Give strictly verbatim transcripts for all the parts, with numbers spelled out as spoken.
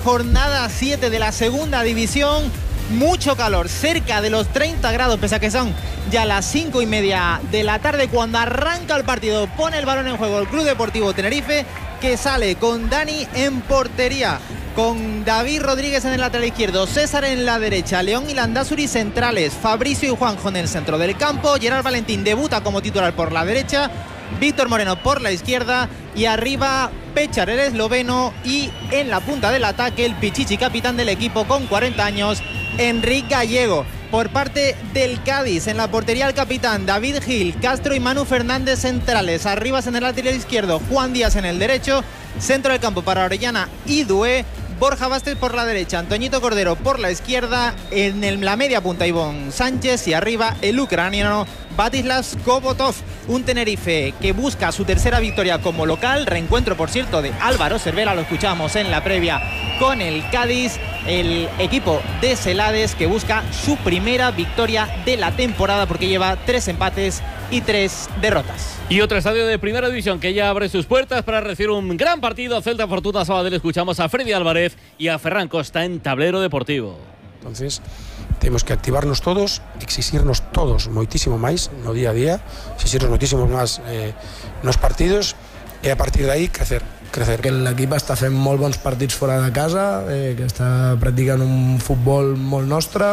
jornada siete de la segunda división. Mucho calor, cerca de los treinta grados, pese a que son ya las cinco y media de la tarde cuando arranca el partido. Pone el balón en juego el Club Deportivo Tenerife, que sale con Dani en portería, con David Rodríguez en el lateral izquierdo, César en la derecha, León y Landázuri centrales, Fabricio y Juanjo en el centro del campo. Gerard Valentín debuta como titular por la derecha, Víctor Moreno por la izquierda y arriba Pechar, el esloveno, y en la punta del ataque el pichichi capitán del equipo con cuarenta años, Enrique Gallego. Por parte del Cádiz, en la portería el capitán David Gil, Castro y Manu Fernández centrales, arriba en el lateral izquierdo Juan Díaz en el derecho, centro del campo para Orellana y Dué, Borja Vázquez por la derecha, Antoñito Cordero por la izquierda, en el, la media punta Ivón Sánchez y arriba el ucraniano Batislav Kobotov. Un Tenerife que busca su tercera victoria como local, reencuentro por cierto de Álvaro Cervera, lo escuchamos en la previa con el Cádiz, el equipo de Celades que busca su primera victoria de la temporada porque lleva tres empates y tres derrotas. Y otro estadio de primera división que ya abre sus puertas para recibir un gran partido. Celta Fortuna Sabadell. Escuchamos a Freddy Álvarez y a Ferran Costa en Tablero Deportivo. Entonces temos que activarnos todos, exigirnos todos moitísimo máis no día a día, exigirnos moitísimo máis eh, nos partidos e a partir d'ahí crecer. crecer. Que l'equip està fent molt bons partits fora de casa, eh, que està practicant un futbol molt nostre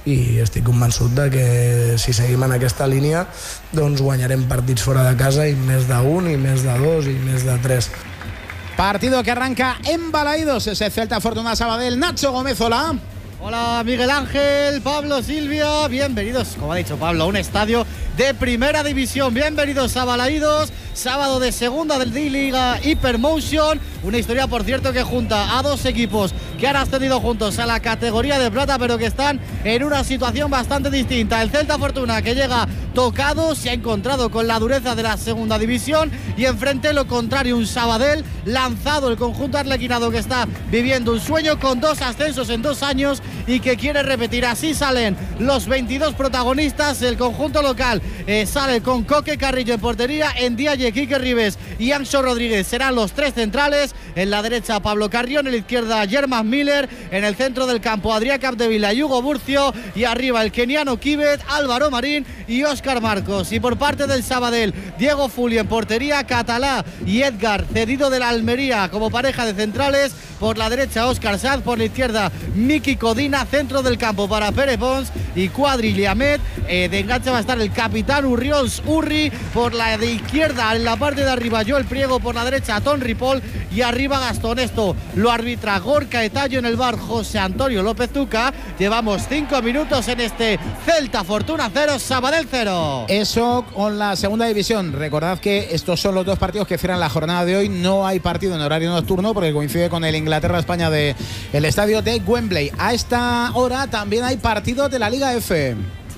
i estic convençut de que si seguim en aquesta línia doncs guanyarem partits fora de casa i més d'un, i més de dos, i més de tres. Partido que arranca en Balaídos, ese Celta Fortuna Sabadell. Nacho Gómez, hola. Hola Miguel Ángel, Pablo, Silvia, bienvenidos, como ha dicho Pablo, a un estadio de primera división. Bienvenidos a Balaídos, sábado de segunda del D-Liga Hypermotion. Una historia, por cierto, que junta a dos equipos que han ascendido juntos a la categoría de plata, pero que están en una situación bastante distinta. El Celta Fortuna, que llega tocado, se ha encontrado con la dureza de la segunda división, y enfrente lo contrario, un Sabadell lanzado, el conjunto arlequinado que está viviendo un sueño con dos ascensos en dos años y que quiere repetir. Así salen los veintidós protagonistas. El conjunto local eh, sale con Coque Carrillo en portería, en Diaye, Quique Ribes y Anxo Rodríguez serán los tres centrales. En la derecha Pablo Carrión, en la izquierda Germán Miller, en el centro del campo Adrián Capdevila y Hugo Burcio, y arriba el keniano Kibet, Álvaro Marín y Óscar Marcos. Y por parte del Sabadell, Diego Fuli en portería, Catalá y Edgar, cedido de la Almería como pareja de centrales. Por la derecha Óscar Sanz, por la izquierda Miki Codina, centro del campo para Pere Pons y Cuadri Liamet. Eh, de enganche va a estar el capitán Urriols Urri, por la de izquierda en la parte de arriba Joel Priego, por la derecha Ton Ripoll y arriba Gastón. Esto lo arbitra Gorka Etallo, en el bar José Antonio López Tuca. Llevamos cinco minutos en este Celta Fortuna cero, Sabadell cero. Eso con la segunda división. Recordad que estos son los dos partidos que cierran la jornada de hoy. No hay partido en horario nocturno porque coincide con el Inglaterra-España de el estadio de Wembley. A esta hora también hay partidos de la Liga F.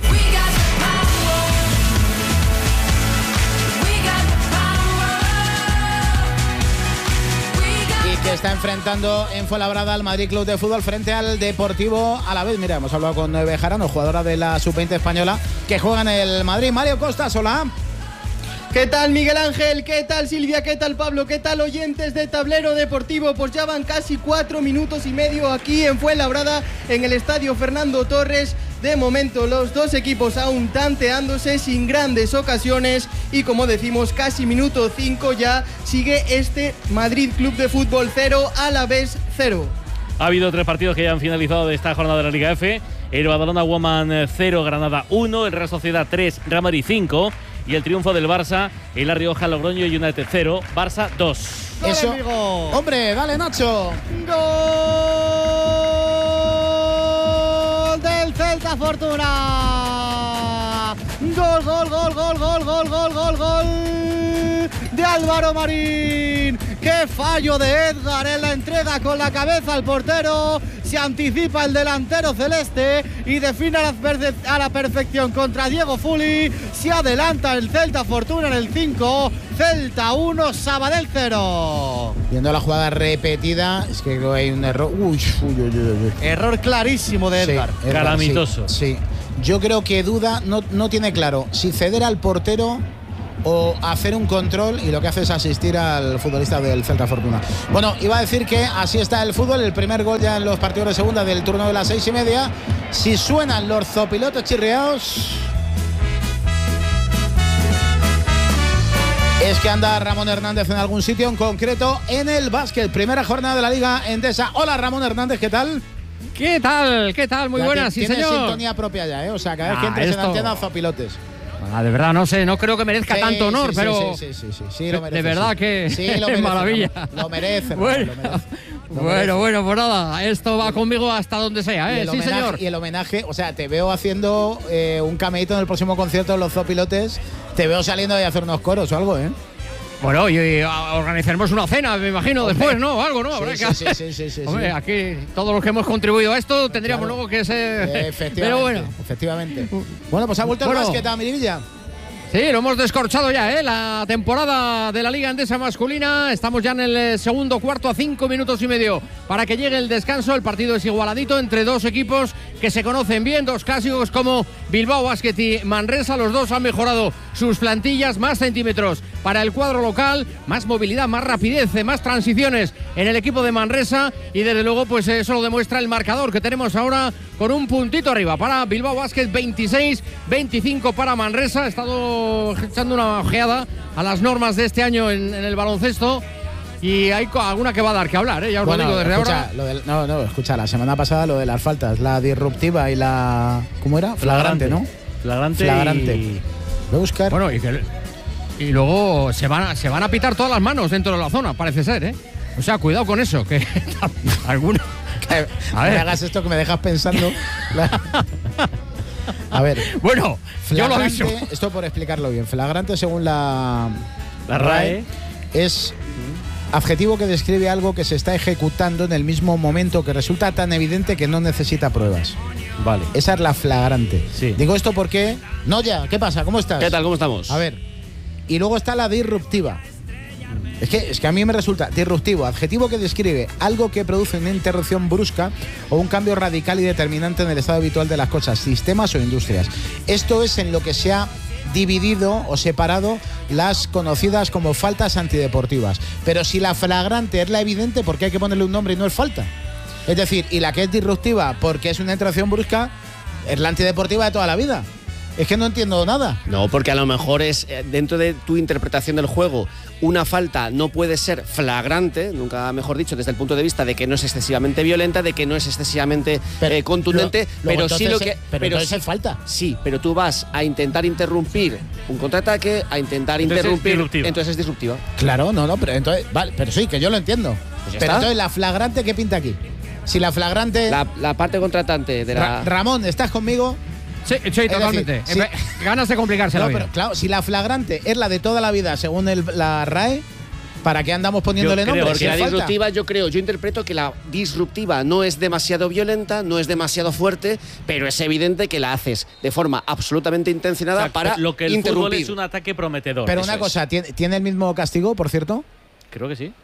Que está enfrentando en Fuenlabrada al Madrid Club de Fútbol frente al Deportivo Alavés. Mira, hemos hablado con Bejarano, jugadora de la sub veinte española, que juega en el Madrid. Mario Costas, hola. ¿Qué tal Miguel Ángel? ¿Qué tal Silvia? ¿Qué tal Pablo? ¿Qué tal oyentes de Tablero Deportivo? Pues ya van casi cuatro minutos y medio aquí en Fuenlabrada, en el estadio Fernando Torres. De momento los dos equipos aún tanteándose sin grandes ocasiones y, como decimos, casi minuto cinco ya sigue este Madrid Club de Fútbol cero, Alavés cero. Ha habido tres partidos que ya han finalizado de esta jornada de la Liga F. El Badalona Woman cero, Granada uno, el Real Sociedad tres, Real Madrid cinco y el triunfo del Barça, el La Rioja, Logroño y United cero, Barça dos. Eso. Hombre, dale Nacho. Gol del Celta Fortuna. Gol, gol, gol, gol, gol, gol, gol, gol, gol de Álvaro Marín. ¡Qué fallo de Edgar en la entrega con la cabeza al portero! Se anticipa el delantero celeste y define a la, perfe- a la perfección contra Diego Fuli. Se adelanta el Celta Fortuna en el cinco. Celta uno, Sabadell cero. Viendo la jugada repetida, es que creo que hay un error. Uy, uy, uy, uy, uy. Error clarísimo de Edgar. Sí, calamitoso. Sí, sí. Yo creo que duda, no, no tiene claro si ceder al portero o hacer un control y lo que hace es asistir al futbolista del Celta Fortuna. Bueno, iba a decir que así está el fútbol, el primer gol ya en los partidos de segunda del turno de las seis y media. Si suenan los zopilotes chirriados, es que anda Ramón Hernández en algún sitio en concreto en el básquet. Primera jornada de la Liga Endesa. Hola Ramón Hernández, ¿qué tal? ¿Qué tal? ¿Qué tal? Muy ya buenas, sí tienes señor. Sintonía propia ya, ¿eh? O sea, cada vez que Ah, entres esto... en antena, zopilotes. Ah, de verdad, no sé, no creo que merezca Sí, tanto honor, sí, pero sí, sí, sí, sí, sí, lo merece, de verdad sí. que Sí, lo es merece, maravilla. Lo, lo merece, bueno, lo merece. Lo bueno, merece. bueno, pues nada, esto va conmigo hasta donde sea, Y ¿eh? el, Sí, homenaje, señor. y el homenaje, o sea, te veo haciendo eh, un cameíto en el próximo concierto de los zopilotes. Te veo saliendo ahí a hacer unos coros o algo, ¿eh? Bueno, y, y organizaremos una cena, me imagino, Hombre. después, ¿no? Algo, ¿no? Sí, Habrá sí, que sí, hacer. sí, sí, sí, Hombre, sí. aquí todos los que hemos contribuido a esto tendríamos Claro. luego que ser. Efectivamente, Pero bueno. efectivamente. Bueno, pues ha vuelto Bueno. el básquet a Miribilla. Sí, lo hemos descorchado ya, ¿eh? La temporada de la Liga Endesa masculina. Estamos ya en el eh, segundo cuarto a cinco minutos y medio para que llegue el descanso. El partido es igualadito entre dos equipos que se conocen bien, dos clásicos como Bilbao Basket y Manresa. Los dos han mejorado sus plantillas, más centímetros para el cuadro local, más movilidad, más rapidez, más transiciones en el equipo de Manresa y desde luego pues eso lo demuestra el marcador que tenemos ahora con un puntito arriba para Bilbao Basket, veintiséis veinticinco para Manresa. He estado echando una ojeada a las normas de este año en, en el baloncesto y hay co- alguna que va a dar que hablar, ¿eh? Ya os Bueno, lo digo desde escucha, ahora. lo del- no, no, escucha, la semana pasada lo de las faltas, la disruptiva y la... ¿Cómo era? Flagrante, ¿no? Flagrante. Flagrante. Y... Voy a buscar. Bueno, y, que- y luego se van, a, se van a pitar todas las manos dentro de la zona, parece ser, ¿eh? O sea, cuidado con eso, que alguna... Que A me ver. hagas esto que me dejas pensando. La- A ver, Bueno, yo lo flagrante, aviso. esto por explicarlo bien. Flagrante, según la, La RAE. es adjetivo que describe algo que se está ejecutando en el mismo momento que resulta tan evidente que no necesita pruebas. Vale. Esa es la flagrante. Sí. Digo esto porque... No, ya, ¿qué pasa? ¿Cómo estás? ¿Qué tal? ¿Cómo estamos? A ver. Y luego está la disruptiva. Es que, es que a mí me resulta disruptivo, adjetivo que describe algo que produce una interrupción brusca o un cambio radical y determinante en el estado habitual de las cosas, sistemas o industrias. Esto es en lo que se ha dividido o separado las conocidas como faltas antideportivas. Pero si la flagrante es la evidente, ¿por qué hay que ponerle un nombre y no es falta? Es decir, y la que es disruptiva porque es una interrupción brusca, es la antideportiva de toda la vida. Es que no entiendo nada. No, porque a lo mejor es eh, dentro de tu interpretación del juego, una falta no puede ser flagrante, nunca mejor dicho, desde el punto de vista de que no es excesivamente violenta, de que no es excesivamente Pero, eh, contundente, lo- luego pero sí lo entonces, que. eh, pero entonces sí, es falta. Sí, pero tú vas a intentar interrumpir un contraataque, a intentar Entonces es interrumpir. disruptiva. Entonces es disruptiva. Claro, no, no, pero entonces, vale, pero sí, que yo lo entiendo. Pues ya pero está. entonces la flagrante, ¿qué pinta aquí? Si la flagrante... La, la parte contratante de la. Ra- Ramón, ¿estás conmigo? Sí, sí, totalmente. decir, Eh, Ganas de complicarse No, la vida. pero claro, si la flagrante es la de toda la vida, según el- la RAE, ¿para qué andamos poniéndole Yo creo nombre? Porque Si la es falta. disruptiva, yo creo, yo interpreto que la disruptiva no es demasiado violenta, no es demasiado fuerte, pero es evidente que la haces de forma absolutamente intencionada O sea, para lo que el fútbol interrumpir. es un ataque prometedor. Pero Eso una es. cosa, ¿tiene, ¿tiene el mismo castigo, por cierto? Creo que sí.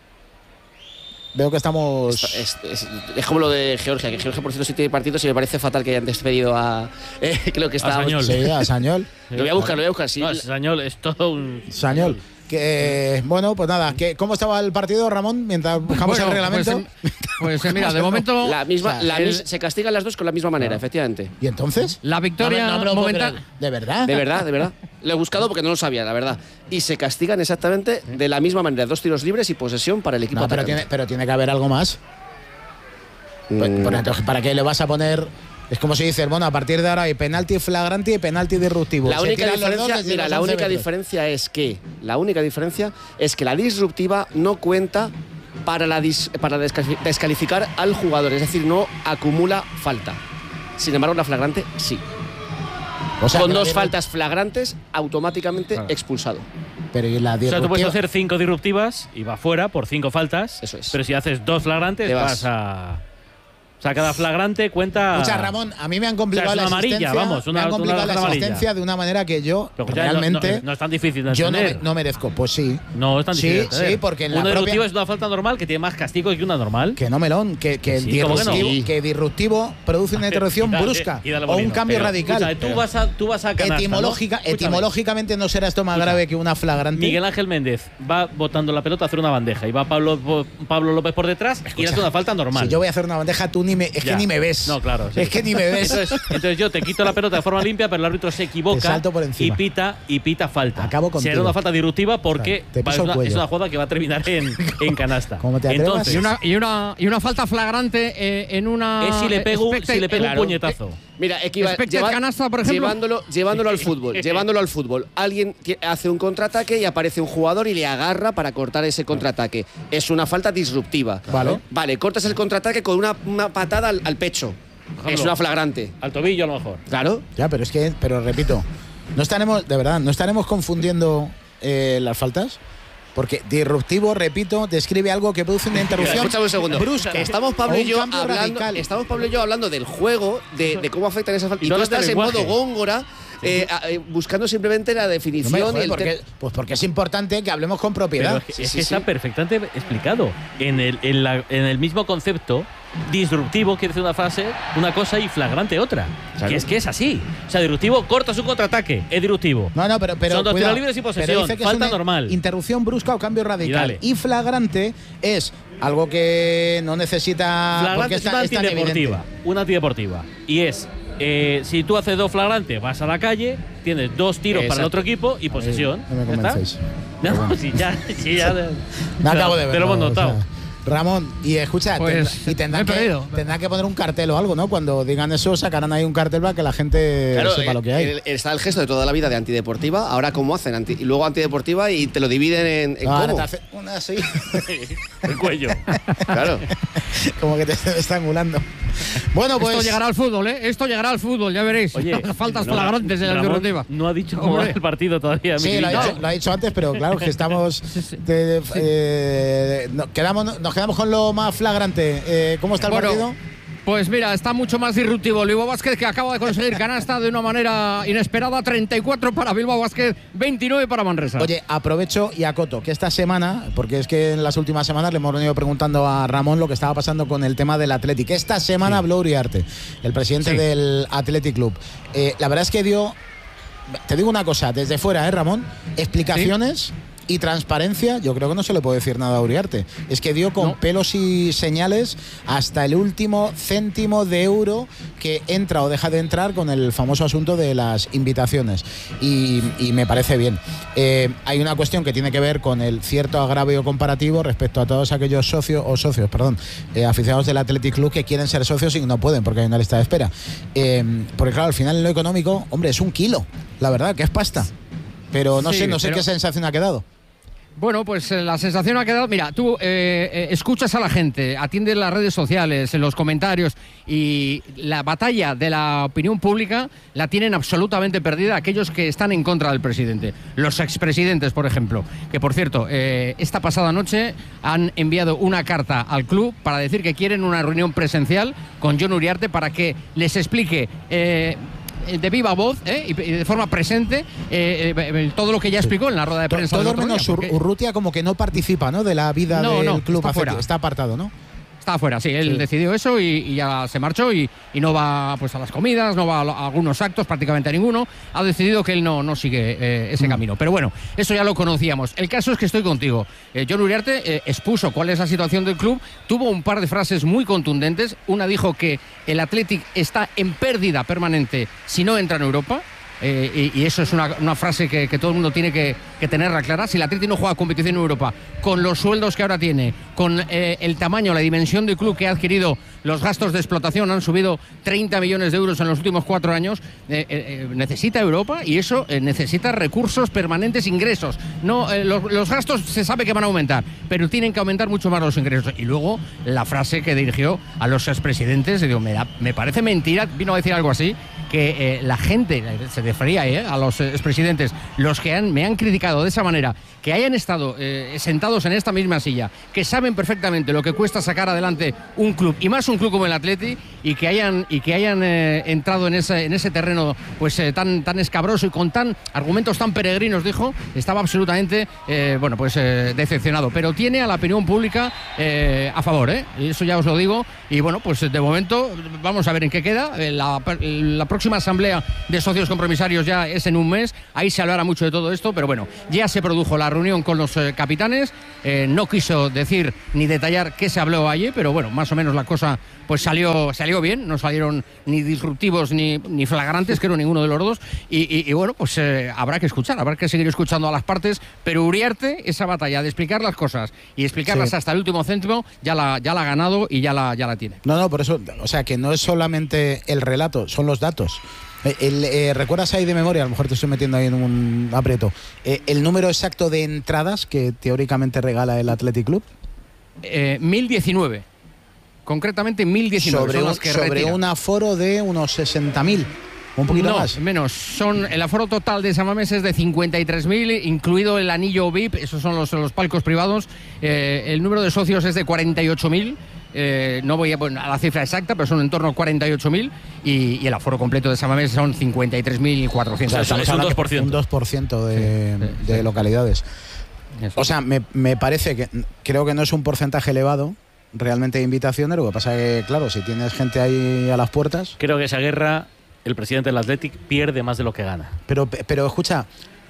Veo que estamos... Es, es- es como lo de Georgia, que Georgia por cierto sí tiene partidos y me parece fatal que hayan despedido a... eh, creo que está... Sañol. Sí, a Sañol. Lo voy a buscar, lo voy a buscar. Sí. No, Sañol es todo un. Sañol. Que, bueno, pues nada, que, ¿cómo estaba el partido, Ramón? Mientras buscamos Bueno, el reglamento. Pues, pues, eh, mira, de momento La misma, O sea, la el- mis- se castigan las dos con la misma manera, efectivamente. ¿Y entonces? la victoria No me- no me lo puedo momentánea. creer. ¿De verdad? De verdad, de verdad. Lo he buscado porque no lo sabía, la verdad. Y se castigan exactamente de la misma manera. Dos tiros libres y posesión para el equipo No, pero atacante. tiene, pero tiene que haber algo más. Pues, Mm. pues entonces, ¿para qué le vas a poner? Es como si dices, bueno, a partir de ahora hay penalti flagrante y penalti disruptivo. La Se única tiran los dos diferencia, desde mira, los la once única metros. diferencia es que la única diferencia es que la disruptiva no cuenta para la dis- para descali- descalificar al jugador, es decir, no acumula falta. Sin embargo, la flagrante sí. O sea, Con que la dos disru- faltas flagrantes automáticamente expulsado. Pero y la O sea, tú puedes disruptiva. hacer cinco disruptivas y va fuera por cinco faltas. Eso es. Pero si haces dos flagrantes, Te vas. vas a. O sea, cada flagrante cuenta. O sea, Ramón, a mí me han complicado o sea, es una la asistencia. amarilla, vamos, una, me han complicado una la asistencia amarilla. de una manera que yo Pero ya realmente. No, no, no es tan difícil de yo no, entender. me- no merezco. Pues sí. No es tan Sí, difícil de entender. sí, porque en la Una propia- disruptiva es una falta normal que tiene más castigo que una normal. Que no, Melón, que, que, Sí, ¿cómo que no? disruptivo, Sí. que disruptivo produce una interrupción Y dale- brusca y dale o un molino. cambio Pero, radical. escúchame, tú vas a, tú vas a canasta, Etimológica, ¿no? Escúchame. etimológicamente no será esto más grave que una flagrante. Miguel Ángel Méndez va botando la pelota a hacer una bandeja y va Pablo, Pablo López por detrás y le hace una falta normal. Si yo voy a hacer una bandeja, tú ni me, es Ya. que ni me ves. No, claro. sí. Es que ni me ves. Entonces, entonces yo te quito la pelota de forma limpia, pero el árbitro se Te equivoca salto por encima. y pita y pita falta. Acabo contigo. Será una falta disruptiva porque Claro, te va- piso es, el una, cuello. es una jugada que va a terminar en, en canasta. Como te atrevas. Entonces, Y una, y, una, y una falta flagrante eh, en una. es si le pego, expected- si le pego claro. un puñetazo. Mira, equiva- Expected canasta, por ejemplo. Llevándolo, llevándolo al fútbol, llevándolo al fútbol. Alguien ti- hace un contraataque y aparece un jugador y le agarra para cortar ese contraataque. Es una falta disruptiva. Vale. Vale, cortas el contraataque con una, una patada al, al pecho. ejemplo. Es una flagrante. Al tobillo a lo mejor. Claro. Ya, pero es que, pero repito, no estaremos, de verdad, no estaremos confundiendo eh, las faltas. Porque disruptivo, repito, describe algo que produce una interrupción Escúchame un segundo. brusca. Estamos Pablo o y un yo cambio hablando. radical. Estamos Pablo y yo hablando del juego, de, de cómo afectan esas faltas. Y Y no tú hablas de estás en lenguaje. modo góngora, eh, a- eh, buscando simplemente la No me definición. joder, y el porque, te- pues porque es importante que hablemos con Pero propiedad. es que, Sí, es sí, que sí. está perfectamente explicado. En el, en, la- en el mismo concepto, disruptivo quiere decir una frase, una cosa y flagrante otra. Claro. Que es que es así. O sea, disruptivo corta su contraataque, es disruptivo. No, no, pero, pero Son dos cuidado. tiros libres y Pero posesión. dice que es Falta una normal. Interrupción brusca o cambio radical. dale. Y, flagrante es algo que no necesita. porque Flagrante es está, una es tan antideportiva. evidente. Una antideportiva. Y es, eh, si tú haces dos flagrantes, vas a la calle, tienes dos tiros para el Exacto. otro equipo y posesión. No me ¿Ya está? convencéis. No, si ya, si ya. Me acabo de Te ver. lo hemos notado. Ramón, y escucha, Pues, tendrá- y tendrán me he que, perdido. tendrán que poner un cartel o algo, ¿no? Cuando digan eso, sacarán ahí un cartel para que la gente Claro, sepa eh, lo que hay. el- está el gesto de toda la vida de antideportiva. Ahora, ¿cómo hacen? Anti- y luego antideportiva y te lo dividen en, en No, ahora cómo. te hace una así, El cuello. Claro. como que te están estrangulando. Bueno, pues. Esto llegará al fútbol, ¿eh? Esto llegará al fútbol, ya veréis. Oye, faltas no, flagrantes en la Ramón disruptiva. No ha dicho cómo Hombre. va el partido todavía. Sí, mi lo ha, querido. dicho, lo ha dicho antes, pero claro que estamos. de- eh, no- quedamos, nos quedamos con lo más flagrante. Eh, ¿Cómo está el Bueno, partido? Pues mira, está mucho más disruptivo. Bilbao Basket, que acaba de conseguir canasta de una manera inesperada. treinta y cuatro para Bilbao Basket, veintinueve para Manresa. Oye, aprovecho y acoto que esta semana, porque es que en las últimas semanas le hemos venido preguntando a Ramón lo que estaba pasando con el tema del Athletic. Esta semana habló Uriarte, el presidente Sí. del Athletic Club. Eh, la verdad es que dio, te digo una cosa, desde fuera, ¿eh, Ramón? Explicaciones y transparencia. Yo creo que no se le puede decir nada a Uriarte. Es que dio con No. pelos y señales hasta el último céntimo de euro que entra o deja de entrar con el famoso asunto de las invitaciones. Y, y me parece bien. Eh, hay una cuestión que tiene que ver con el cierto agravio comparativo respecto a todos aquellos socios, o socios, perdón, eh, aficionados del Athletic Club que quieren ser socios y no pueden porque hay una lista de espera. Eh, porque claro, al final en lo económico, hombre, es un kilo, la verdad, que es pasta. Pero no Sí, sé, no sé pero- qué sensación ha quedado. Bueno, pues eh, la sensación ha quedado. Mira, tú eh, eh, escuchas a la gente, atiendes las redes sociales, en los comentarios, y la batalla de la opinión pública la tienen absolutamente perdida aquellos que están en contra del presidente. Los expresidentes, por ejemplo, que por cierto, eh, esta pasada noche han enviado una carta al club para decir que quieren una reunión presencial con Jon Uriarte para que les explique. Eh, de viva voz ¿eh? y de forma presente eh, eh, todo lo que ya explicó en la rueda de To- prensa. del Todo otro menos día, Ur- porque- Urrutia como que no participa, ¿no? De la vida No, del no, club. está Athletic. fuera. Está apartado, ¿no? Está afuera, sí, él Sí. decidió eso y, y ya se marchó y, y no va pues a las comidas, no va a, lo- a algunos actos, prácticamente a ninguno. Ha decidido que él no, no sigue eh, ese Mm. camino. Pero bueno, eso ya lo conocíamos. El caso es que estoy contigo. Eh, Jon Uriarte eh, expuso cuál es la situación del club, tuvo un par de frases muy contundentes. Una dijo que el Athletic está en pérdida permanente si no entra en Europa. Eh, y, y eso es una, una frase que, que todo el mundo tiene que, que tenerla clara. Si el Atleti no juega competición en Europa, con los sueldos que ahora tiene, con eh, el tamaño, la dimensión del club que ha adquirido, los gastos de explotación han subido treinta millones de euros en los últimos cuatro años, eh, eh, necesita Europa y eso eh, necesita recursos permanentes, ingresos. No, eh, los, los gastos se sabe que van a aumentar, pero tienen que aumentar mucho más los ingresos. Y luego la frase que dirigió a los expresidentes, digo, me, da, me parece mentira, vino a decir algo así, que eh, la gente, se de fría ¿eh? a los expresidentes, los que han, me han criticado de esa manera, que hayan estado eh, sentados en esta misma silla, que saben perfectamente lo que cuesta sacar adelante un club, y más un club como el Atleti, y que hayan, y que hayan eh, entrado en ese, en ese terreno pues eh, tan, tan escabroso y con tan argumentos tan peregrinos, dijo, estaba absolutamente eh, bueno, pues eh, decepcionado. Pero tiene a la opinión pública eh, a favor, ¿eh? Y eso ya os lo digo. Y bueno, pues de momento vamos a ver en qué queda. La, la próxima asamblea de socios compromisarios ya es en un mes. Ahí se hablará mucho de todo esto, pero bueno, ya se produjo la reunión con los eh, capitanes. Eh, no quiso decir ni detallar qué se habló allí, pero bueno, más o menos la cosa pues salió, salió bien. No salieron ni disruptivos ni, ni flagrantes, creo ninguno de los dos. Y, y, y bueno, pues eh, habrá que escuchar, habrá que seguir escuchando a las partes, pero Uriarte, esa batalla de explicar las cosas y explicarlas sí. hasta el último céntimo, ya la, ya la ha ganado y ya la, ya la tiene. No, no, por eso, o sea, que no es solamente el relato, son los datos. El, eh, ¿Recuerdas ahí de memoria? A lo mejor te estoy metiendo ahí en un aprieto. Eh, ¿El número exacto de entradas que teóricamente regala el Athletic Club? Eh, mil diecinueve. Concretamente mil diecinueve. Sobre, son un, las que sobre retira. un aforo de unos sesenta mil. Un poquito no, más. menos. Son, el aforo total de San Mamés es de cincuenta y tres mil, incluido el anillo V I P, esos son los, los palcos privados. Eh, el número de socios es de cuarenta y ocho mil. Eh, no voy a, bueno, a la cifra exacta, pero son en torno a cuarenta y ocho mil y, y el aforo completo de San Mamés son cincuenta y tres mil cuatrocientos. O sea, es un dos por ciento. Un dos por ciento de, sí, sí, de sí. localidades. Eso. O sea, me, me parece que creo que no es un porcentaje elevado realmente de invitaciones. Lo que pasa es que, claro, si tienes gente ahí a las puertas. Creo que esa guerra, el presidente del Athletic pierde más de lo que gana. Pero, pero escucha,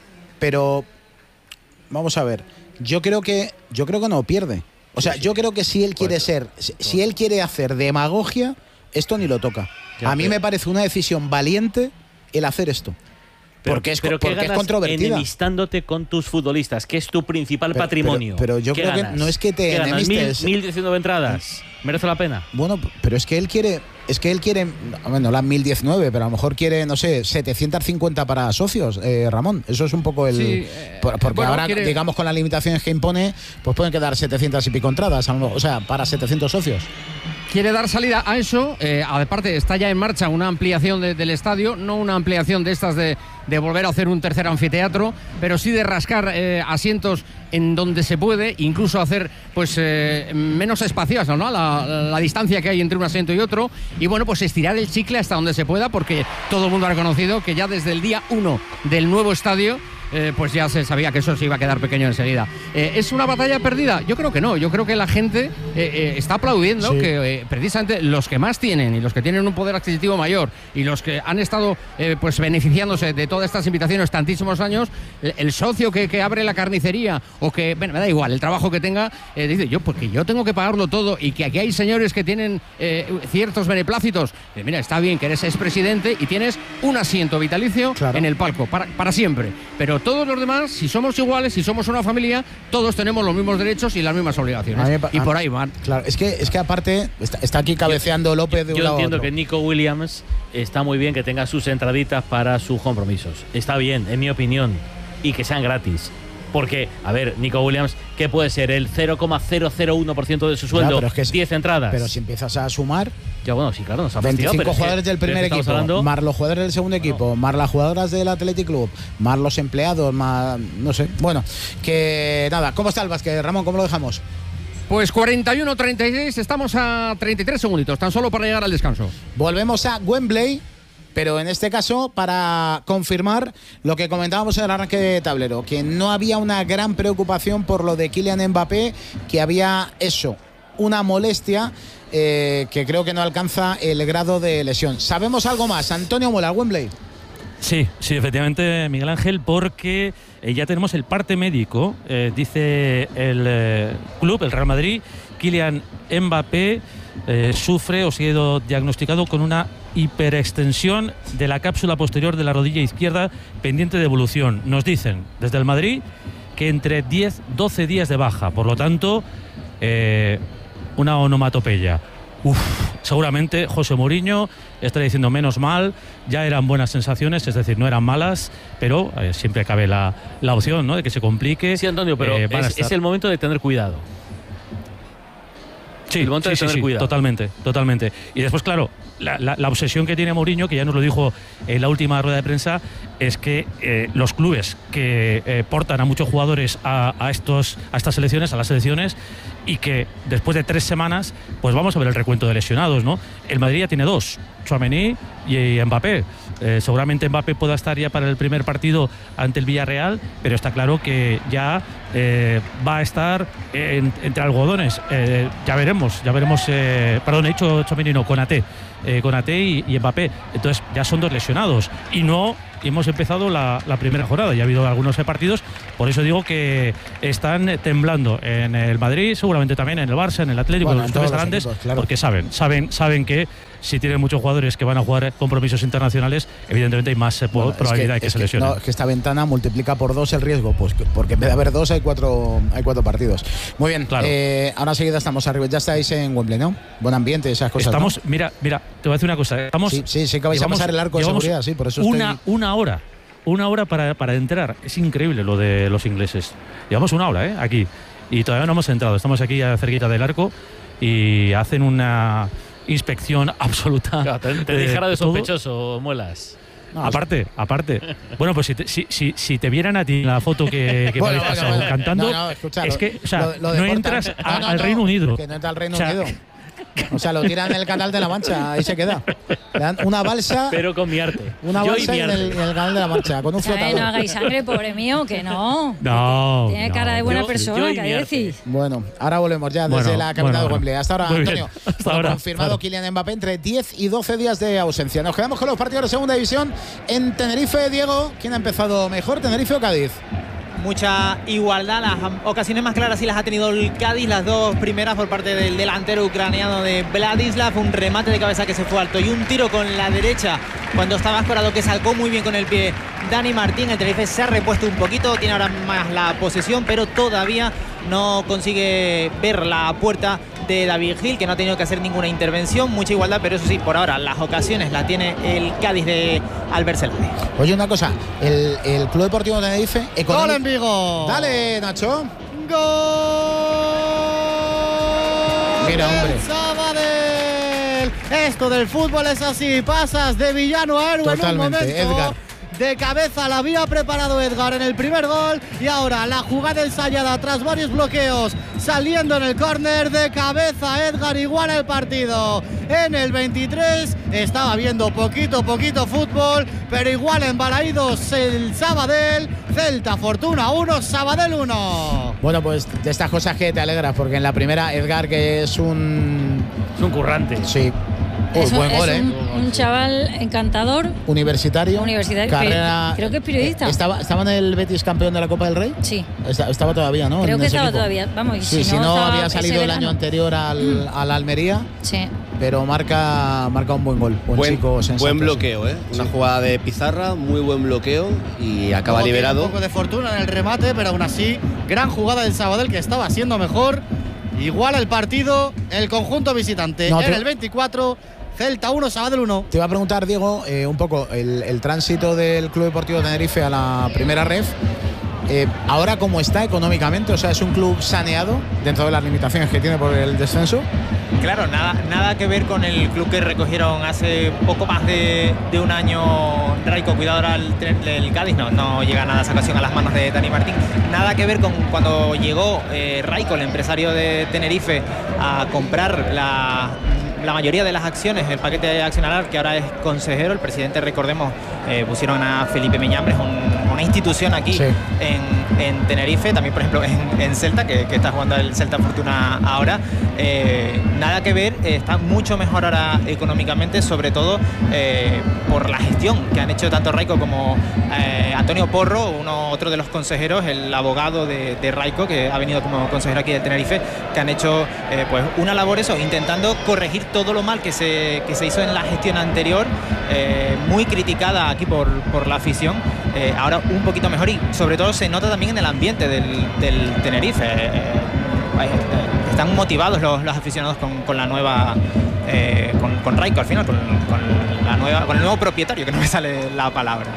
pero vamos a ver. Yo creo que, yo creo que no pierde. O sea, yo creo que si él quiere ser, si él quiere hacer demagogia, esto ni lo toca. A mí me parece una decisión valiente el hacer esto. Pero, porque es, pero porque ¿qué es controvertida. Enemistándote con tus futbolistas, que es tu principal pero, patrimonio. Pero, pero yo creo ganas? que no es que te enemistes. ¿Mil diecinueve entradas? ¿Merece la pena? Bueno, pero es que él quiere, es que él quiere, bueno, las mil diecinueve, pero a lo mejor quiere, no sé, setecientos cincuenta para socios, eh, Ramón. Eso es un poco el... Sí, eh, porque bueno, ahora, quiere... digamos, con las limitaciones que impone, pues pueden quedar setecientas y pico entradas, o sea, para setecientos socios. Quiere dar salida a eso, eh, aparte está ya en marcha una ampliación de, del estadio, no una ampliación de estas de, de volver a hacer un tercer anfiteatro, pero sí de rascar eh, asientos en donde se puede, incluso hacer pues eh, menos espaciosa, ¿no? La, la, la distancia que hay entre un asiento y otro, y bueno, pues estirar el chicle hasta donde se pueda, porque todo el mundo ha reconocido que ya desde el día uno del nuevo estadio Eh, pues ya se sabía que eso se iba a quedar pequeño enseguida. Eh, ¿Es una batalla perdida? Yo creo que no. Yo creo que la gente eh, eh, está aplaudiendo sí. que eh, precisamente los que más tienen y los que tienen un poder adquisitivo mayor y los que han estado eh, pues beneficiándose de todas estas invitaciones tantísimos años, el, el socio que, que abre la carnicería o que, bueno, me da igual, el trabajo que tenga, eh, dice yo, porque yo tengo que pagarlo todo y que aquí hay señores que tienen eh, ciertos beneplácitos. Eh, mira, está bien que eres expresidente y tienes un asiento vitalicio claro. en el palco, para, para siempre. Pero todos los demás, si somos iguales, si somos una familia, todos tenemos los mismos derechos y las mismas obligaciones. A, y por ahí van. Claro, es que, es que aparte está, está aquí cabeceando yo, López de un yo lado a entiendo otro. Que Nico Williams está muy bien que tenga sus entraditas para sus compromisos. Está bien, en mi opinión. Y que sean gratis. Porque, a ver, Nico Williams, ¿qué puede ser? El cero coma cero cero uno por ciento de su sueldo, ya, es diez entradas. Pero si empiezas a sumar... Ya, bueno, sí, claro, nos ha veinticinco pero jugadores es que, del primer equipo, hablando... más los jugadores del segundo equipo, no. más las jugadoras del Athletic Club, más los empleados, más... no sé. Bueno, que nada, ¿cómo está el básquet, Ramón? ¿Cómo lo dejamos? Pues cuarenta y uno treinta y seis, estamos a treinta y tres segunditos, tan solo para llegar al descanso. Volvemos a Wembley, pero en este caso para confirmar lo que comentábamos en el arranque de tablero, que no había una gran preocupación por lo de Kylian Mbappé, que había eso, una molestia eh, que creo que no alcanza el grado de lesión. ¿Sabemos algo más? Antonio Mola, Wembley. Sí, sí, efectivamente, Miguel Ángel, porque eh, ya tenemos el parte médico, eh, dice el eh, club, el Real Madrid, Kylian Mbappé eh, sufre o ha sido diagnosticado con una hiperextensión de la cápsula posterior de la rodilla izquierda pendiente de evolución. Nos dicen desde el Madrid que entre diez a doce días de baja, por lo tanto, eh, una onomatopeya. Uf, seguramente José Mourinho está diciendo menos mal, ya eran buenas sensaciones, es decir, no eran malas, pero eh, siempre cabe la, la opción, ¿no?, de que se complique. Sí, Antonio, pero eh, es, es el momento de tener cuidado. Sí, el momento sí, de sí, tener sí, cuidado. Totalmente, totalmente. Y después, claro, la, la, la obsesión que tiene Mourinho, que ya nos lo dijo en la última rueda de prensa, es que eh, los clubes que eh, portan a muchos jugadores a, a, estos, a estas selecciones, a las selecciones, y que después de tres semanas, pues vamos a ver el recuento de lesionados, ¿no? El Madrid ya tiene dos, Tchouaméni y Mbappé. Eh, seguramente Mbappé pueda estar ya para el primer partido ante el Villarreal, pero está claro que ya eh, va a estar en, entre algodones. Eh, ya veremos, ya veremos. Eh, perdón, he dicho Tchouaméni, no, Konaté, eh, Konaté y, y Mbappé. Entonces ya son dos lesionados y no hemos empezado la, la primera jornada. Ya ha habido algunos partidos, por eso digo que están temblando en el Madrid, seguramente también en el Barça, en el Atlético, Bueno, en los en clubes todos los grandes, equipos, claro. porque saben, saben, saben que si tienen muchos jugadores que van a jugar compromisos internacionales, evidentemente hay más eh, Bueno, probabilidad de que, es se lesionen. No, es que esta ventana multiplica por dos el riesgo, pues que- porque en vez de haber dos hay cuatro, hay cuatro partidos. Muy bien, Claro. eh, ahora enseguida estamos arriba. Ya estáis en Wembley, ¿no? Buen ambiente, esas cosas. Estamos, ¿no? mira, mira, te voy a decir una cosa. Estamos, Sí, sí, sí que vais a llevamos- pasar el arco de llevamos seguridad, sí, por eso una, estoy- una hora, una hora para, para entrar. Es increíble lo de los ingleses. Llevamos una hora, ¿eh? Aquí. Y todavía no hemos entrado. Estamos aquí cerquita del arco y hacen una inspección absoluta. Claro, te, te de dijera de todo. sospechoso, Muelas. No, aparte, aparte. Bueno, pues si te, si, si, si te vieran a ti la foto que, que Bueno, me habéis bueno, pasado bueno. cantando, No, no, escucha, es lo- que o sea, lo- lo no deportan. entras a- No, no, al no, Reino Unido. Que no entra al Reino O sea, Unido. O sea, lo tiran en el canal de la Mancha, ahí se queda. Le dan una balsa, Pero con mi arte. una Yo y balsa mi en arte. el, en el canal de la Mancha, con un Ay, no flotador. hagáis sangre, pobre mío, que no. No. Tiene no. cara de buena Yo- persona, yo y ¿qué mi arte. decís? Bueno, ahora volvemos ya desde Bueno, la capital bueno, de bueno. Wembley. Hasta ahora, Muy bien. Antonio. Hasta Bueno, ahora. confirmado Claro. Kylian Mbappé entre diez y doce días de ausencia. Nos quedamos con los partidos de segunda división en Tenerife. Diego, ¿quién ha empezado mejor, Tenerife o Cádiz? Mucha igualdad, las ocasiones más claras sí las ha tenido el Cádiz, las dos primeras por parte del delantero ucraniano de Vladislav, un remate de cabeza que se fue alto y un tiro con la derecha cuando estaba escorado que sacó muy bien con el pie Dani Martín. El Tenerife se ha repuesto un poquito, tiene ahora más la posesión, pero todavía no consigue ver la puerta de David Gil, que no ha tenido que hacer ninguna intervención. Mucha igualdad, pero eso sí, por ahora las ocasiones la tiene el Cádiz de Albert Celade. Oye, una cosa, el, el Club Deportivo Tenerife. económico- ¡Gol en Vigo! Dale, Nacho. ¡Gol! Mira, hombre. del Sabadell. Esto del fútbol es así. Pasas de villano a héroe en un Totalmente, momento. Edgar. De cabeza la había preparado Edgar en el primer gol y ahora la jugada ensayada tras varios bloqueos saliendo en el córner. De cabeza Edgar iguala el partido en el veintitrés. Estaba viendo poquito poquito fútbol, pero igual en Balaídos el Sabadell. Celta Fortuna uno, Sabadell uno. Bueno, pues de estas cosas que te alegras, porque en la primera Edgar, que es un. Es un currante. Sí. Uy, Es un, buen es gol, ¿eh? un- un chaval encantador. Universitario. Universitario, Carrera. creo que es periodista. Eh, Estaba, ¿Estaba en el Betis campeón de la Copa del Rey? Sí. Esta- Estaba todavía, ¿no? Creo En que ese estaba equipo. todavía. Vamos, y Sí, si si no, no, estaba había ese salido el verano. año anterior al, al Almería, Sí. pero marca, marca un buen gol. Buen, Buen, chico, sensato, buen sí. bloqueo, ¿eh? Una jugada de pizarra, muy buen bloqueo y acaba Luego tiene liberado. Un poco de fortuna en el remate, pero aún así, gran jugada del Sabadell que estaba siendo mejor. Iguala el partido, el conjunto visitante No, en te- el veinticuatro, Celta uno, Sabadell uno. Te iba a preguntar, Diego, eh, un poco el, el tránsito del Club Deportivo Tenerife a la primera ref. Eh, ahora, ¿cómo está económicamente? O sea, ¿es un club saneado dentro de las limitaciones que tiene por el descenso? Claro, nada, nada que ver con el club que recogieron hace poco más de, de un año Raico, cuidado ahora el, tren del Cádiz, no, no llega nada esa ocasión a las manos de Dani Martín. Nada que ver con cuando llegó eh, Raico, el empresario de Tenerife, a comprar la, la mayoría de las acciones, el paquete accionario, que ahora es consejero. El presidente, recordemos, eh, pusieron a Felipe Miñambres, un, una institución aquí Sí. en, en Tenerife, también por ejemplo en, en Celta, que, que está jugando el Celta Fortuna ahora. Eh, nada que ver, eh, está mucho mejor ahora económicamente, sobre todo eh, por la gestión que han hecho tanto Raico como eh, Antonio Porro, uno otro de los consejeros, el abogado de, de Raico, que ha venido como consejero aquí de Tenerife, que han hecho eh, pues una labor eso, intentando corregir todo lo mal que se, que se hizo en la gestión anterior, eh, muy criticada aquí por, por la afición. Eh, ahora un poquito mejor y sobre todo se nota también en el ambiente del, del Tenerife. Eh, eh, están motivados los, los aficionados con, con la nueva eh, con, con Raico al final, con, con la nueva, con el nuevo propietario, que no me sale la palabra.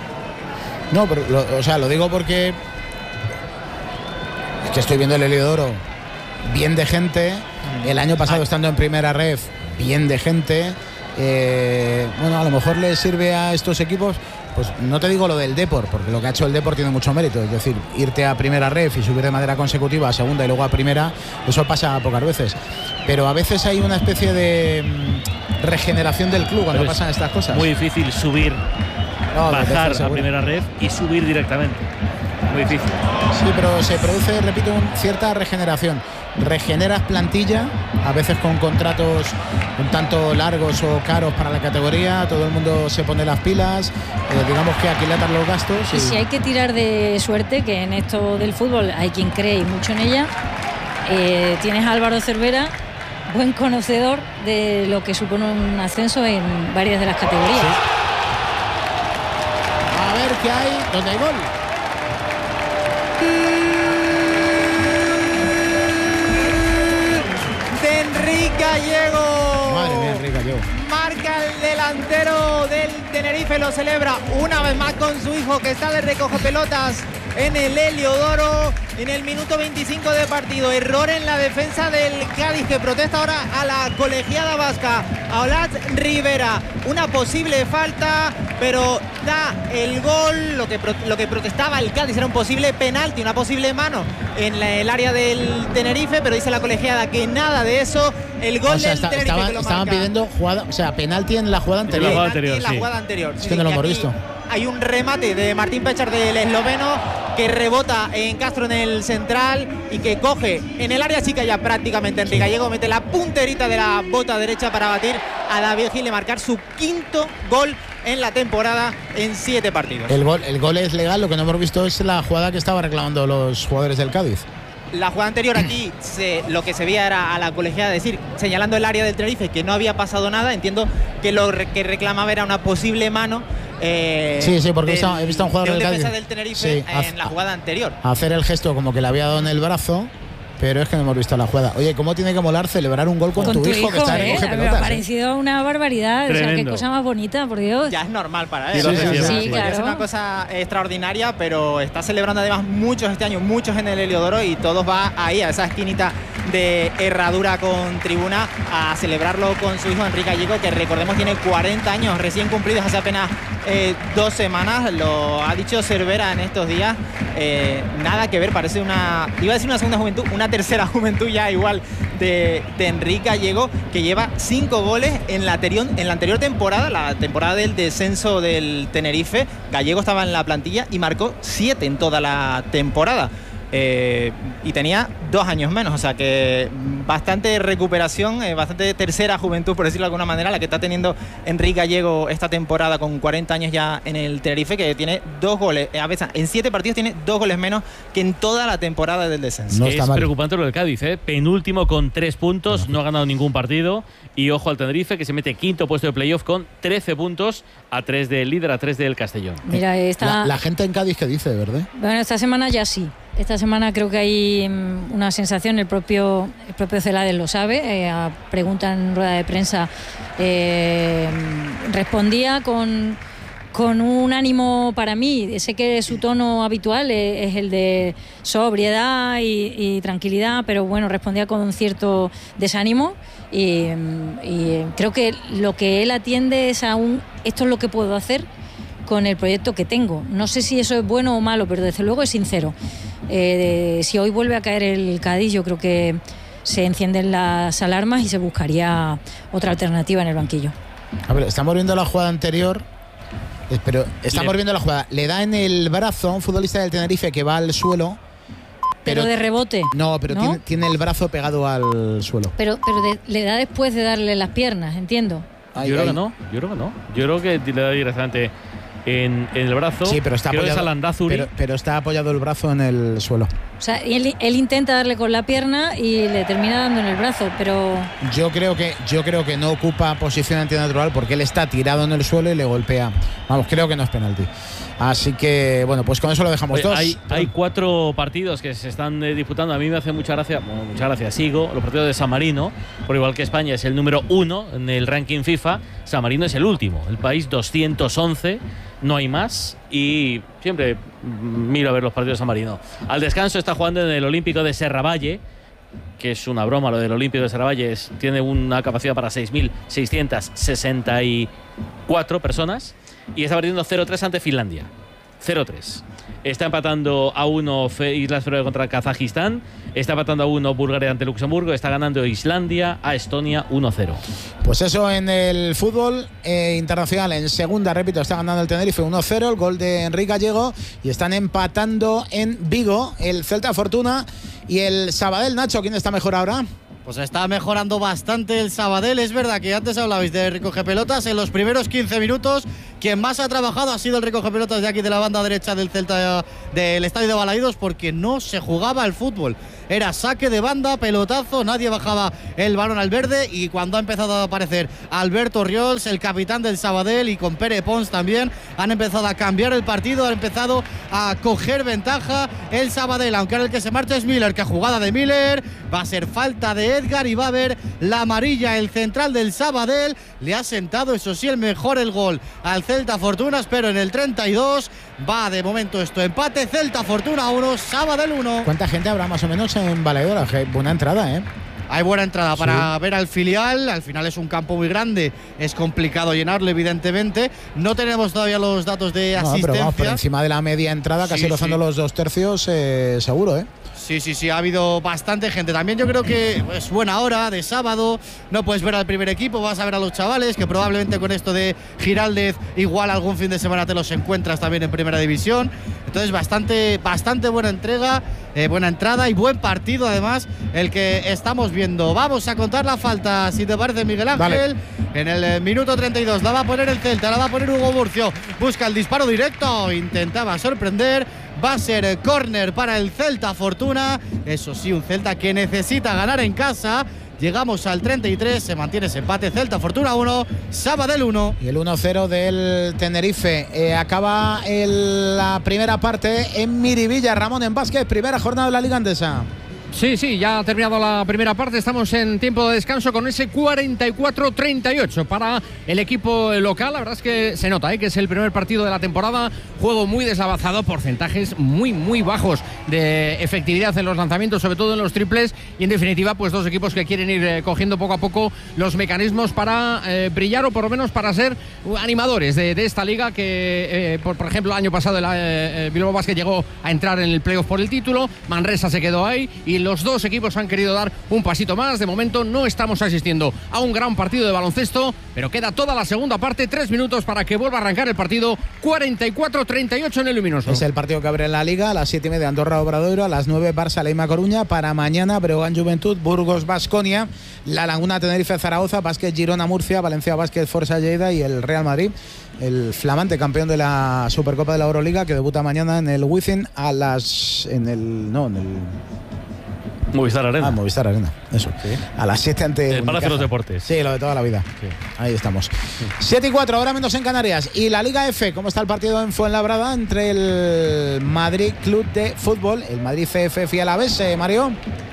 No, pero lo- o sea, lo digo porque es que estoy viendo el Heliodoro bien de gente. El año pasado, estando en primera ref, bien de gente. Eh, bueno, a lo mejor le sirve a estos equipos, pues no te digo lo del Depor, porque lo que ha hecho el Depor tiene mucho mérito, es decir, irte a primera ref y subir de manera consecutiva a segunda y luego a primera, eso pasa pocas veces, pero a veces hay una especie de mm, regeneración del club cuando pasan estas cosas. Muy difícil subir, no, bajar a primera ref y subir directamente, muy difícil. Sí, pero se produce, repito, un, cierta regeneración. Regeneras plantilla, a veces con contratos un tanto largos o caros para la categoría, todo el mundo se pone las pilas, eh, digamos que aquilatas los gastos. Y... y si hay que tirar de suerte, que en esto del fútbol hay quien cree y mucho en ella, eh, tienes a Álvaro Cervera, buen conocedor de lo que supone un ascenso en varias de las categorías. Sí. A ver qué hay, ¿dónde hay gol? Gallego. Madre mía, Enrique Gallego. Marca el delantero del Tenerife, lo celebra una vez más con su hijo que está de recoge pelotas en el Heliodoro en el minuto veinticinco de partido. Error en la defensa del Cádiz, que protesta ahora a la colegiada vasca, a Olat Rivera. Una posible falta, pero da el gol. Lo que, lo que protestaba el Cádiz era un posible penalti, una posible mano en la, el área del Tenerife, pero dice la colegiada que nada de eso. El gol o sea, del está, Tenerife estaban, que lo estaban marca. pidiendo jugada, o sea, penalti en la jugada anterior. En la jugada anterior, en la sí. jugada anterior. Es Sí, que no lo y hemos aquí visto. Hay un remate de Martín Pechar, del esloveno, que rebota en Castro en el central y que coge en el área chica ya prácticamente Enrique Gallego, mete la punterita de la bota derecha para batir a David Gil y marcar su quinto gol en la temporada en siete partidos. El gol, el gol es legal, lo que no hemos visto es la jugada que estaban reclamando los jugadores del Cádiz. La jugada anterior aquí se, lo que se veía era a la colegiada decir, señalando el área del Tenerife, que no había pasado nada. Entiendo que lo re, que reclamaba era una posible mano. Eh, sí, sí, porque del, he, visto, he visto a un jugador de un del defensa Cádiz. del Tenerife Sí, en la jugada anterior. Hacer el gesto como que le había dado en el brazo, pero es que no hemos visto la jugada. Oye, ¿cómo tiene que molar celebrar un gol con, con tu, tu hijo, hijo que está eh, en recoge me pelotas? ha parecido ¿eh? una barbaridad. Tremendo. O sea, qué cosa más bonita, por Dios. Ya es normal para él. Sí, sí, sí, sí, sí. claro. Es una cosa extraordinaria, pero está celebrando además muchos este año, muchos en el Heliodoro, y todos va ahí a esa esquinita de Herradura con tribuna a celebrarlo con su hijo Enrique Gallego, que recordemos tiene cuarenta años recién cumplidos hace apenas eh, dos semanas. Lo ha dicho Cervera en estos días. Eh, nada que ver, parece una, iba a decir una segunda juventud, una tercera juventud ya igual de, de Enrique Gallego, que lleva cinco goles en la, anterior, en la anterior temporada, la temporada del descenso del Tenerife. Gallego estaba en la plantilla y marcó siete en toda la temporada. Eh, y tenía dos años menos, o sea que bastante recuperación, eh, bastante tercera juventud, por decirlo de alguna manera, la que está teniendo Enrique Gallego esta temporada con cuarenta años ya en el Tenerife, que tiene dos goles, eh, a veces en siete partidos tiene dos goles menos que en toda la temporada del descenso. No es preocupante lo del Cádiz, ¿eh? Penúltimo con tres puntos, no ha ganado ningún partido, y ojo al Tenerife, que se mete quinto puesto de playoff con trece puntos, a tres del líder, a tres del Castellón. Mira, esta... la, la gente en Cádiz, ¿qué dice, verdad? Bueno, esta semana ya sí. Esta semana creo que hay um, una sensación, el propio, el propio Celades lo sabe, eh, a pregunta en rueda de prensa eh, respondía con, con un ánimo para mí. Sé que su tono habitual es, es el de sobriedad y, y tranquilidad, pero bueno, respondía con un cierto desánimo. Y, y creo que lo que él atiende es a un, esto es lo que puedo hacer con el proyecto que tengo. No sé si eso es bueno o malo, pero desde luego es sincero. Eh, si hoy vuelve a caer el Cádiz, yo creo que se encienden las alarmas y se buscaría otra alternativa en el banquillo. A ver, estamos viendo la jugada anterior, eh, pero estamos viendo la jugada. Le da en el brazo a un futbolista del Tenerife que va al suelo. Pero, pero de rebote. No, pero ¿no? Tiene, tiene el brazo pegado al suelo. Pero, pero de, le da después de darle las piernas, entiendo. Ay, yo creo ay. que no, yo creo que no. Yo creo que le da directamente en, en el brazo. Sí, pero está creo apoyado. Que es Alandazuri. Pero, pero está apoyado el brazo en el suelo. O sea, él, él intenta darle con la pierna y le termina dando en el brazo, pero. Yo creo que, yo creo que no ocupa posición antinatural porque él está tirado en el suelo y le golpea. Vamos, creo que no es penalti. Así que, bueno, pues con eso lo dejamos. Oye, dos. Hay, hay cuatro partidos que se están eh, disputando. A mí me hace mucha gracia, bueno, mucha gracia, sigo los partidos de San Marino, por igual que España es el número uno en el ranking FIFA, San Marino es el último, el país doscientos once, no hay más, y siempre miro a ver los partidos de San Marino. Al descanso está jugando en el Olímpico de Serravalle, que es una broma lo del Olímpico de Saravalles, tiene una capacidad para seis mil seiscientas sesenta y cuatro personas y está perdiendo cero tres ante Finlandia. cero tres. Está empatando a uno Islas Feroe contra Kazajistán. Está empatando a uno Bulgaria ante Luxemburgo. Está ganando Islandia a Estonia uno cero. Pues eso en el fútbol eh, internacional. En segunda, repito, está ganando el Tenerife uno cero. El gol de Enrique Gallego. Y están empatando en Vigo el Celta Fortuna y el Sabadell. Nacho, ¿quién está mejor ahora? Pues está mejorando bastante el Sabadell. Es verdad que antes hablabais de recoge pelotas. En los primeros quince minutos, quien más ha trabajado ha sido el recoge pelotas de aquí de la banda derecha del Celta del estadio de Balaídos, porque no se jugaba al fútbol. Era saque de banda, pelotazo, nadie bajaba el balón al verde. Y cuando ha empezado a aparecer Alberto Riols, el capitán del Sabadell, y con Pere Pons también, han empezado a cambiar el partido, han empezado a coger ventaja el Sabadell. Aunque ahora el que se marcha es Miller, que jugada de Miller, va a ser falta de Edgar y va a haber la amarilla. El central del Sabadell le ha sentado, eso sí, el mejor el gol al Celta Fortunas, pero en el treinta y dos va de momento esto empate. Celta Fortuna uno, Sabadell uno. ¿Cuánta gente habrá más o menos en Balaídos? Buena entrada, ¿eh? Hay buena entrada para sí. ver al filial. Al final es un campo muy grande, es complicado llenarlo, evidentemente. No tenemos todavía los datos de no, asistencia. Pero vamos, por encima de la media entrada, casi sí, rozando sí. los dos tercios, eh, seguro, ¿eh? Sí, sí, sí, ha habido bastante gente. También yo creo que es buena hora de sábado. No puedes ver al primer equipo, vas a ver a los chavales, que probablemente con esto de Giraldez igual algún fin de semana te los encuentras también en primera división. Entonces bastante, bastante buena entrega, eh, buena entrada y buen partido además el que estamos viendo. Vamos a contar la falta, si te parece, Miguel Ángel. Vale. En el eh, minuto treinta y dos la va a poner el Celta, la va a poner Hugo Murcio. Busca el disparo directo, intentaba sorprender. Va a ser córner para el Celta Fortuna. Eso sí, un Celta que necesita ganar en casa. Llegamos al treinta y tres, se mantiene ese empate. Celta Fortuna uno, Sabadell uno. Y el uno cero del Tenerife. Eh, acaba el, la primera parte en Miribilla. Ramón, en básquet, primera jornada de la Liga Endesa. Sí, sí, ya ha terminado la primera parte, estamos en tiempo de descanso con ese cuarenta y cuatro treinta y ocho para el equipo local. La verdad es que se nota ¿eh? que es el primer partido de la temporada, juego muy deslavazado, porcentajes muy, muy bajos de efectividad en los lanzamientos, sobre todo en los triples, y en definitiva, pues dos equipos que quieren ir eh, cogiendo poco a poco los mecanismos para eh, brillar o por lo menos para ser animadores de, de esta liga que, eh, por, por ejemplo, el año pasado el eh, Bilbao Basket llegó a entrar en el playoff por el título, Manresa se quedó ahí y los dos equipos han querido dar un pasito más. De momento no estamos asistiendo a un gran partido de baloncesto, pero queda toda la segunda parte, tres minutos para que vuelva a arrancar el partido. Cuarenta y cuatro treinta y ocho en el Luminoso. Es el partido que abre en la Liga a las siete y media Andorra Obradoiro, a las nueve Barça Leima Coruña. Para mañana Breogán Juventud, Burgos Baskonia, La Laguna Tenerife Zaragoza, Básquet Girona Murcia, Valencia Básquet Forza Lleida y el Real Madrid, el flamante campeón de la Supercopa de la Euroliga, que debuta mañana en el Wizzing a las en el no en el Movistar Arena. Ah, Movistar Arena, eso. Sí. A las siete ante el Palacio de los Deportes. Sí, lo de toda la vida. Sí. Ahí estamos. siete y cuatro, ahora menos en Canarias. Y la Liga F, ¿cómo está el partido en Fuenlabrada entre el Madrid Club de Fútbol, el Madrid C F F y Alavés, eh, Mario?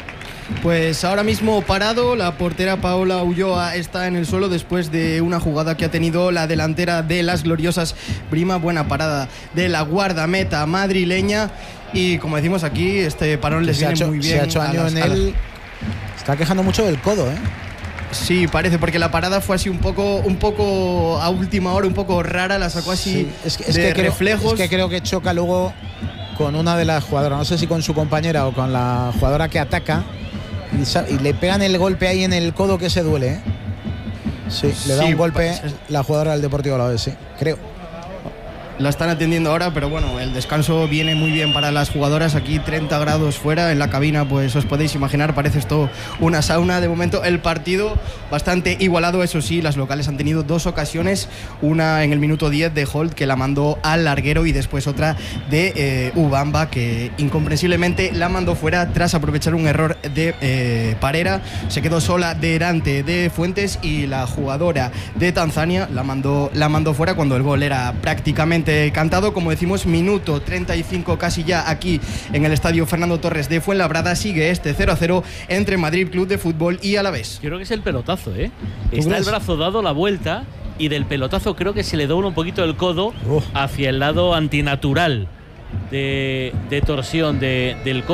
Pues ahora mismo parado, la portera Paola Ulloa está en el suelo después de una jugada que ha tenido la delantera de las gloriosas Brima. Buena parada de la guardameta madrileña. Y como decimos aquí, este parón les viene hecho, muy bien. Se ha hecho año en él. Está quejando mucho del codo, ¿eh? Sí, parece, porque la parada fue así un poco, un poco a última hora, un poco rara, la sacó así sí, es que, es de que creo, reflejos. Es que creo que choca luego con una de las jugadoras, no sé si con su compañera o con la jugadora que ataca, y, y le pegan el golpe ahí en el codo que se duele, ¿eh? Sí, le da sí, un golpe pues, la jugadora del Deportivo Alavés, sí, creo. La están atendiendo ahora, pero bueno, el descanso viene muy bien para las jugadoras. Aquí treinta grados fuera, en la cabina, pues os podéis imaginar, parece esto una sauna. De momento el partido bastante igualado, eso sí, las locales han tenido dos ocasiones, una en el minuto diez de Holt, que la mandó al larguero, y después otra de eh, Ubamba, que incomprensiblemente la mandó fuera tras aprovechar un error de eh, Parera. Se quedó sola delante de Fuentes y la jugadora de Tanzania la mandó, la mandó fuera cuando el gol era prácticamente cantado. Como decimos, minuto treinta y cinco casi ya aquí en el estadio Fernando Torres de Fuenlabrada. Sigue este cero a cero entre Madrid Club de Fútbol y Alavés. Creo que es el pelotazo, ¿eh? Está el brazo dado la vuelta y del pelotazo creo que se le dobla un poquito el codo Uf. hacia el lado antinatural de, de torsión de, del codo.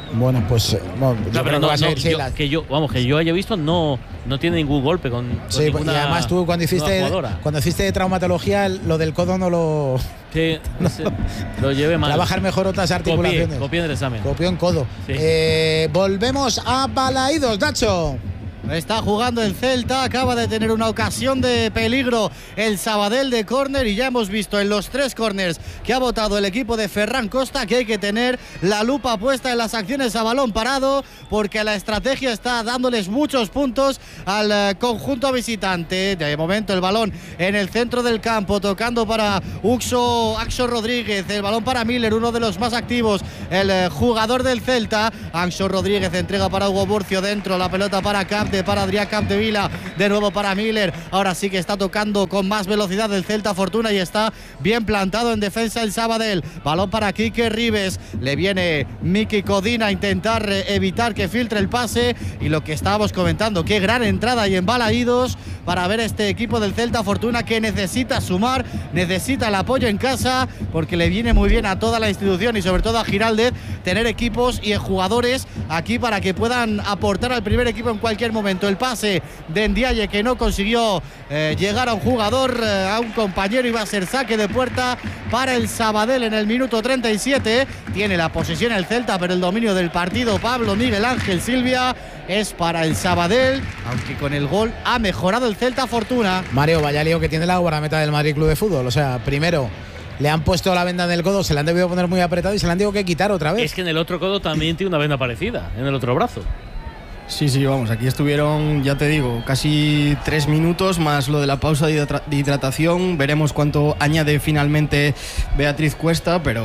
Bueno, pues eh, bueno, yo No, creo pero que no, va a no, ser, sí, yo- la- que yo, vamos, que yo haya visto no, no tiene ningún golpe con, con sí, ninguna y además tú cuando hiciste nueva jugadora. cuando hiciste de traumatología el- lo del codo no lo Sí, ese- lo llevé mal. trabajar mejor otras articulaciones. Copié, copié en el examen. Copió en codo. Sí. Eh, volvemos a Balaídos, Nacho. Está jugando el Celta, acaba de tener una ocasión de peligro el Sabadell de córner y ya hemos visto en los tres córners que ha votado el equipo de Ferran Costa que hay que tener la lupa puesta en las acciones a balón parado porque la estrategia está dándoles muchos puntos al eh, conjunto visitante. De momento el balón en el centro del campo tocando para Uxo Axo Rodríguez, el balón para Miller, uno de los más activos, el eh, jugador del Celta. Axo Rodríguez entrega para Hugo Burcio dentro, la pelota para Capde, para Adrián Capdevila, de nuevo para Miller. Ahora sí que está tocando con más velocidad el Celta Fortuna y está bien plantado en defensa el Sabadell. Balón para Quique Rives, le viene Miki Codina a intentar eh, evitar que filtre el pase y lo que estábamos comentando, qué gran entrada y en Balaídos para ver este equipo del Celta Fortuna que necesita sumar, necesita el apoyo en casa porque le viene muy bien a toda la institución y sobre todo a Giraldez tener equipos y jugadores aquí para que puedan aportar al primer equipo en cualquier momento. El pase de Ndiaye que no consiguió eh, llegar a un jugador, eh, a un compañero, iba a ser saque de puerta para el Sabadell en el minuto treinta y siete. Tiene la posesión el Celta, pero el dominio del partido, Pablo Miguel Ángel Silvia, es para el Sabadell, aunque con el gol ha mejorado el Celta Fortuna. Mario, vaya lío que tiene la guardameta del Madrid Club de Fútbol. O sea, primero le han puesto la venda en el codo, se la han debido poner muy apretado y se la han tenido que quitar otra vez. Es que en el otro codo también tiene una venda parecida, en el otro brazo. Sí, sí, vamos, aquí estuvieron, ya te digo, casi tres minutos más lo de la pausa de hidra- de hidratación. Veremos cuánto añade finalmente Beatriz Cuesta, pero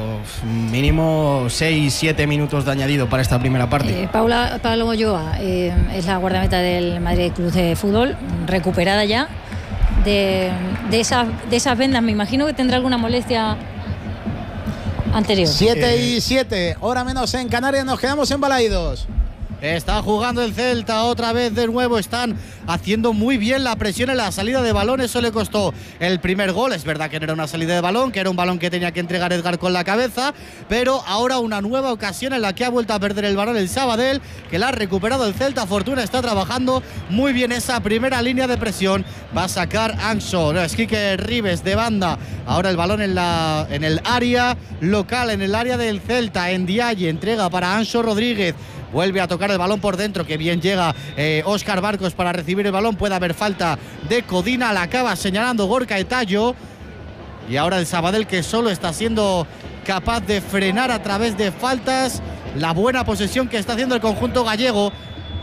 mínimo seis, siete minutos de añadido para esta primera parte. Eh, Paula, Pablo Moyoa eh, es la guardameta del Madrid Club de Fútbol, recuperada ya de, de, esa, de esas vendas. Me imagino que tendrá alguna molestia anterior. siete y siete, hora menos en Canarias, nos quedamos en Balaídos. Está jugando el Celta otra vez de nuevo. Están haciendo muy bien la presión en la salida de balón. Eso le costó el primer gol. Es verdad que no era una salida de balón, que era un balón que tenía que entregar Edgar con la cabeza. Pero ahora una nueva ocasión en la que ha vuelto a perder el balón el Sabadell, que la ha recuperado el Celta. Fortuna está trabajando muy bien esa primera línea de presión. Va a sacar Anxo. No, es Quique Rives de banda. Ahora el balón en, la, en el área local, en el área del Celta. En Ndiaye entrega para Anxo Rodríguez. Vuelve a tocar el balón por dentro, que bien llega eh, Óscar Barcos para recibir el balón. Puede haber falta de Codina, la acaba señalando Gorka Etallo. Y ahora el Sabadell, que solo está siendo capaz de frenar a través de faltas la buena posesión que está haciendo el conjunto gallego.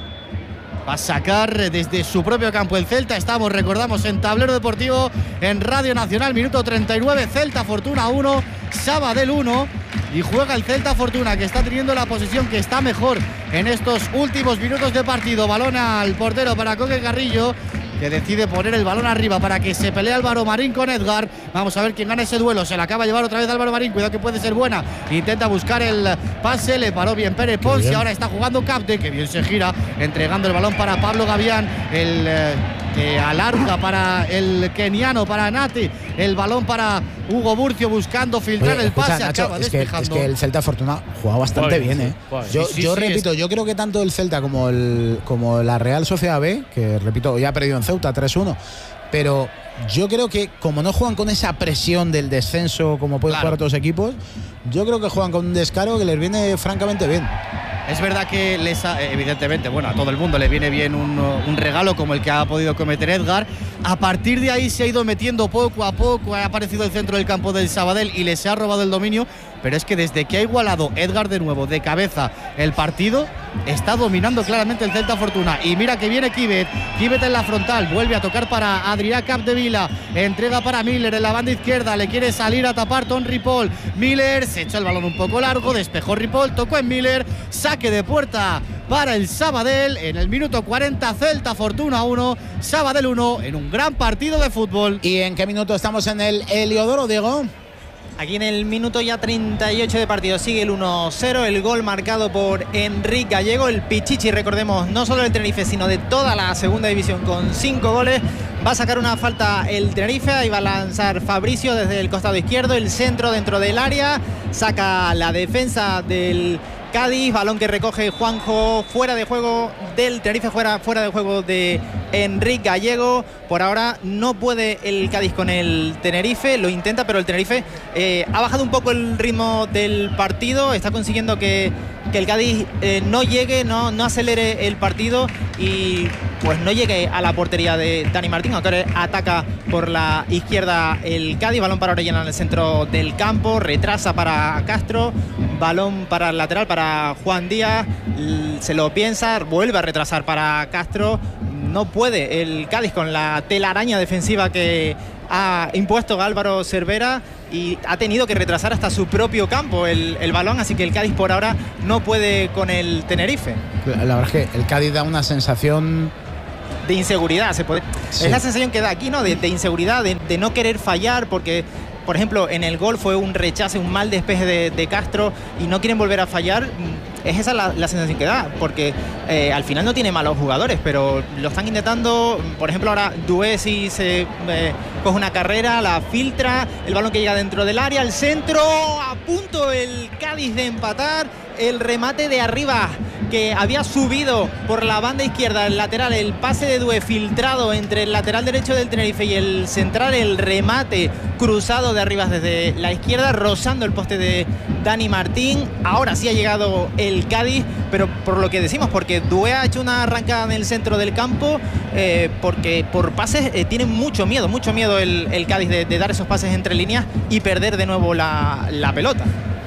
Va a sacar desde su propio campo el Celta. Estamos, recordamos, en Tablero Deportivo, en Radio Nacional, minuto treinta y nueve, Celta Fortuna uno, Sabadell uno. Y juega el Celta Fortuna, que está teniendo la posesión, que está mejor en estos últimos minutos de partido. Balón al portero para Coque Carrillo, que decide poner el balón arriba para que se pelee Álvaro Marín con Edgar. Vamos a ver quién gana ese duelo. Se la acaba de llevar otra vez Álvaro Marín. Cuidado que puede ser buena. Intenta buscar el pase. Le paró bien Pérez Pons y ahora está jugando Capde, que bien se gira, entregando el balón para Pablo Gavián. El eh, que alarga para el keniano, para Nati. El balón para Hugo Burcio buscando filtrar Oye, el escucha, pase. Nacho, acaba es, que, despejando. es que el Celta Fortuna juega bastante Guay, bien, sí, ¿eh? guay. Yo, Sí, sí, yo sí, repito, es- yo creo que tanto el Celta como, el, como la Real Sociedad B, que repito, ya ha perdido en Ceuta tres uno, pero yo creo que como no juegan con esa presión del descenso como pueden Claro. jugar otros equipos, yo creo que juegan con un descaro que les viene francamente bien. Es verdad que les ha- evidentemente, bueno, a todo el mundo le viene bien un, un regalo como el que ha podido cometer Edgar. A partir de ahí se ha ido metiendo poco a poco, ha aparecido el centro del campo del Sabadell y les ha robado el dominio, pero es que desde que ha igualado Edgar de nuevo de cabeza el partido, está dominando claramente el Celta Fortuna. Y mira que viene Kibet, Kibet en la frontal, vuelve a tocar para Adrián Capdevila, entrega para Miller en la banda izquierda, le quiere salir a tapar Ton Ripoll. Miller se echa el balón un poco largo, despejó Ripoll, tocó en Miller, saque de puerta para el Sabadell en el minuto cuarenta. Celta Fortuna uno, Sabadell uno, en un gran partido de fútbol. ¿Y en qué minuto estamos en el Heliodoro, Diego? Aquí en el minuto ya treinta y ocho de partido sigue el uno cero, el gol marcado por Enrique Gallego, el Pichichi, recordemos, no solo del Tenerife, sino de toda la segunda división, con cinco goles. Va a sacar una falta el Tenerife, ahí va a lanzar Fabricio desde el costado izquierdo, el centro dentro del área, saca la defensa del Cádiz, balón que recoge Juanjo, fuera de juego del Tenerife, fuera, fuera de juego de Enrique Gallego. Por ahora no puede el Cádiz con el Tenerife, lo intenta, pero el Tenerife eh, ha bajado un poco el ritmo del partido, está consiguiendo que, que el Cádiz eh, no llegue, no, no acelere el partido y pues no llegue a la portería de Dani Martín, aunque ataca por la izquierda el Cádiz. Balón para Orellana en el centro del campo, retrasa para Castro, balón para el lateral para Juan Díaz, se lo piensa, vuelve a retrasar para Castro. No puede el Cádiz con la telaraña defensiva que ha impuesto Álvaro Cervera y ha tenido que retrasar hasta su propio campo el, el balón, así que el Cádiz por ahora no puede con el Tenerife. La, la verdad es que el Cádiz da una sensación de inseguridad, se puede, sí. Es la sensación que da aquí, ¿no? De, de inseguridad, de, de no querer fallar, porque por ejemplo en el gol fue un rechace, un mal despeje de, de Castro y no quieren volver a fallar. Es esa la, la sensación que da, porque eh, al final no tiene malos jugadores, pero lo están intentando. Por ejemplo, ahora Dué si se eh, coge una carrera, la filtra, el balón que llega dentro del área, el centro, a punto el Cádiz de empatar, el remate de arriba que había subido por la banda izquierda, el lateral, el pase de Dué filtrado entre el lateral derecho del Tenerife y el central, el remate cruzado de arriba desde la izquierda, rozando el poste de Dani Martín. Ahora sí ha llegado el Cádiz, pero por lo que decimos, porque Dué ha hecho una arrancada en el centro del campo, eh, porque por pases eh, tiene mucho miedo, mucho miedo el, el Cádiz de, de dar esos pases entre líneas y perder de nuevo la, la pelota.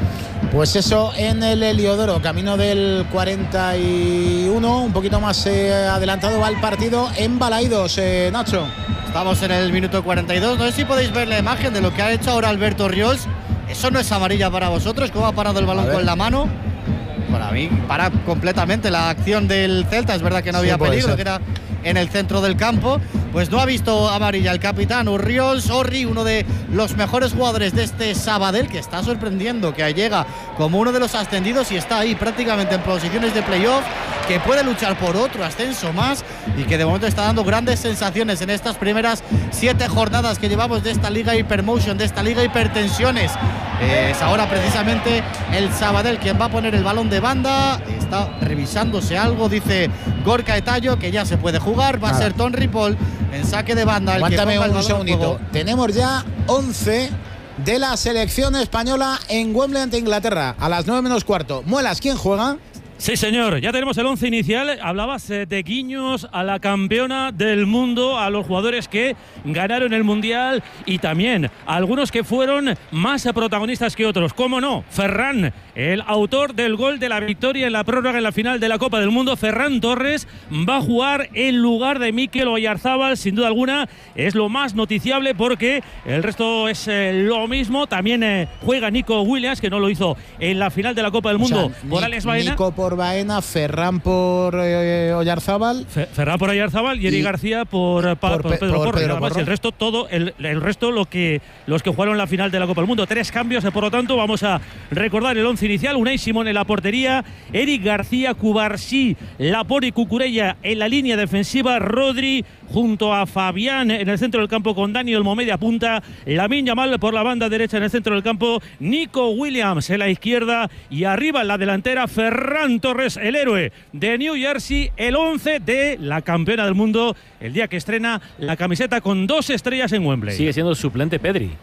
Pues eso en el Heliodoro, camino del cuarenta y uno, un poquito más eh, adelantado va el partido en Balaídos, eh, Nacho. Estamos en el minuto cuarenta y dos, no sé si podéis ver la imagen de lo que ha hecho ahora Alberto Ríos. Eso no es amarilla para vosotros, ¿cómo ha parado el balón con la mano? Para mí para completamente la acción del Celta, es verdad que no había sí, peligro, que era en el centro del campo. Pues no ha visto amarilla el capitán Urriols. Orri, uno de los mejores jugadores de este Sabadell, que está sorprendiendo, que llega como uno de los ascendidos y está ahí prácticamente en posiciones de playoff, que puede luchar por otro ascenso más y que de momento está dando grandes sensaciones en estas primeras siete jornadas que llevamos de esta Liga Hypermotion, de esta Liga Hipertensiones. Es ahora precisamente el Sabadell quien va a poner el balón de banda. Está revisándose algo, dice Gorka Etallo, que ya se puede jugar. Va a ser Ton Ripoll en saque de banda. Aguántame un, un segundito. Tenemos ya once de la selección española en Wembley ante Inglaterra a las nueve menos cuarto. Muelas, ¿quién juega? Sí, señor, ya tenemos el once inicial. Hablabas eh, de guiños a la campeona del mundo, a los jugadores que ganaron el Mundial y también a algunos que fueron más protagonistas que otros. ¿Cómo no? Ferran, el autor del gol de la victoria en la prórroga en la final de la Copa del Mundo, Ferran Torres, va a jugar en lugar de Mikel Oyarzábal. Sin duda alguna es lo más noticiable porque el resto es eh, lo mismo. También eh, juega Nico Williams, que no lo hizo en la final de la Copa del Mundo, o sea, por Alex Baena. Nico por Baena, Ferran por eh, Oyarzábal. Fe, Ferran por Oyarzábal y Eric García por, pa, por, por Pedro por Porro. Pedro Porro. El resto, todo, el, el resto lo que, los que jugaron la final de la Copa del Mundo. Tres cambios, por lo tanto, vamos a recordar el once inicial. Unai Simón en la portería, Eric García, Cubarsí, Laporte y Cucurella en la línea defensiva, Rodri junto a Fabián en el centro del campo con Dani Olmo media punta, Lamine Yamal por la banda derecha en el centro del campo, Nico Williams en la izquierda y arriba en la delantera Ferran Torres, el héroe de New Jersey, el once de la campeona del mundo, el día que estrena la camiseta con dos estrellas en Wembley. Sigue siendo el suplente Pedri.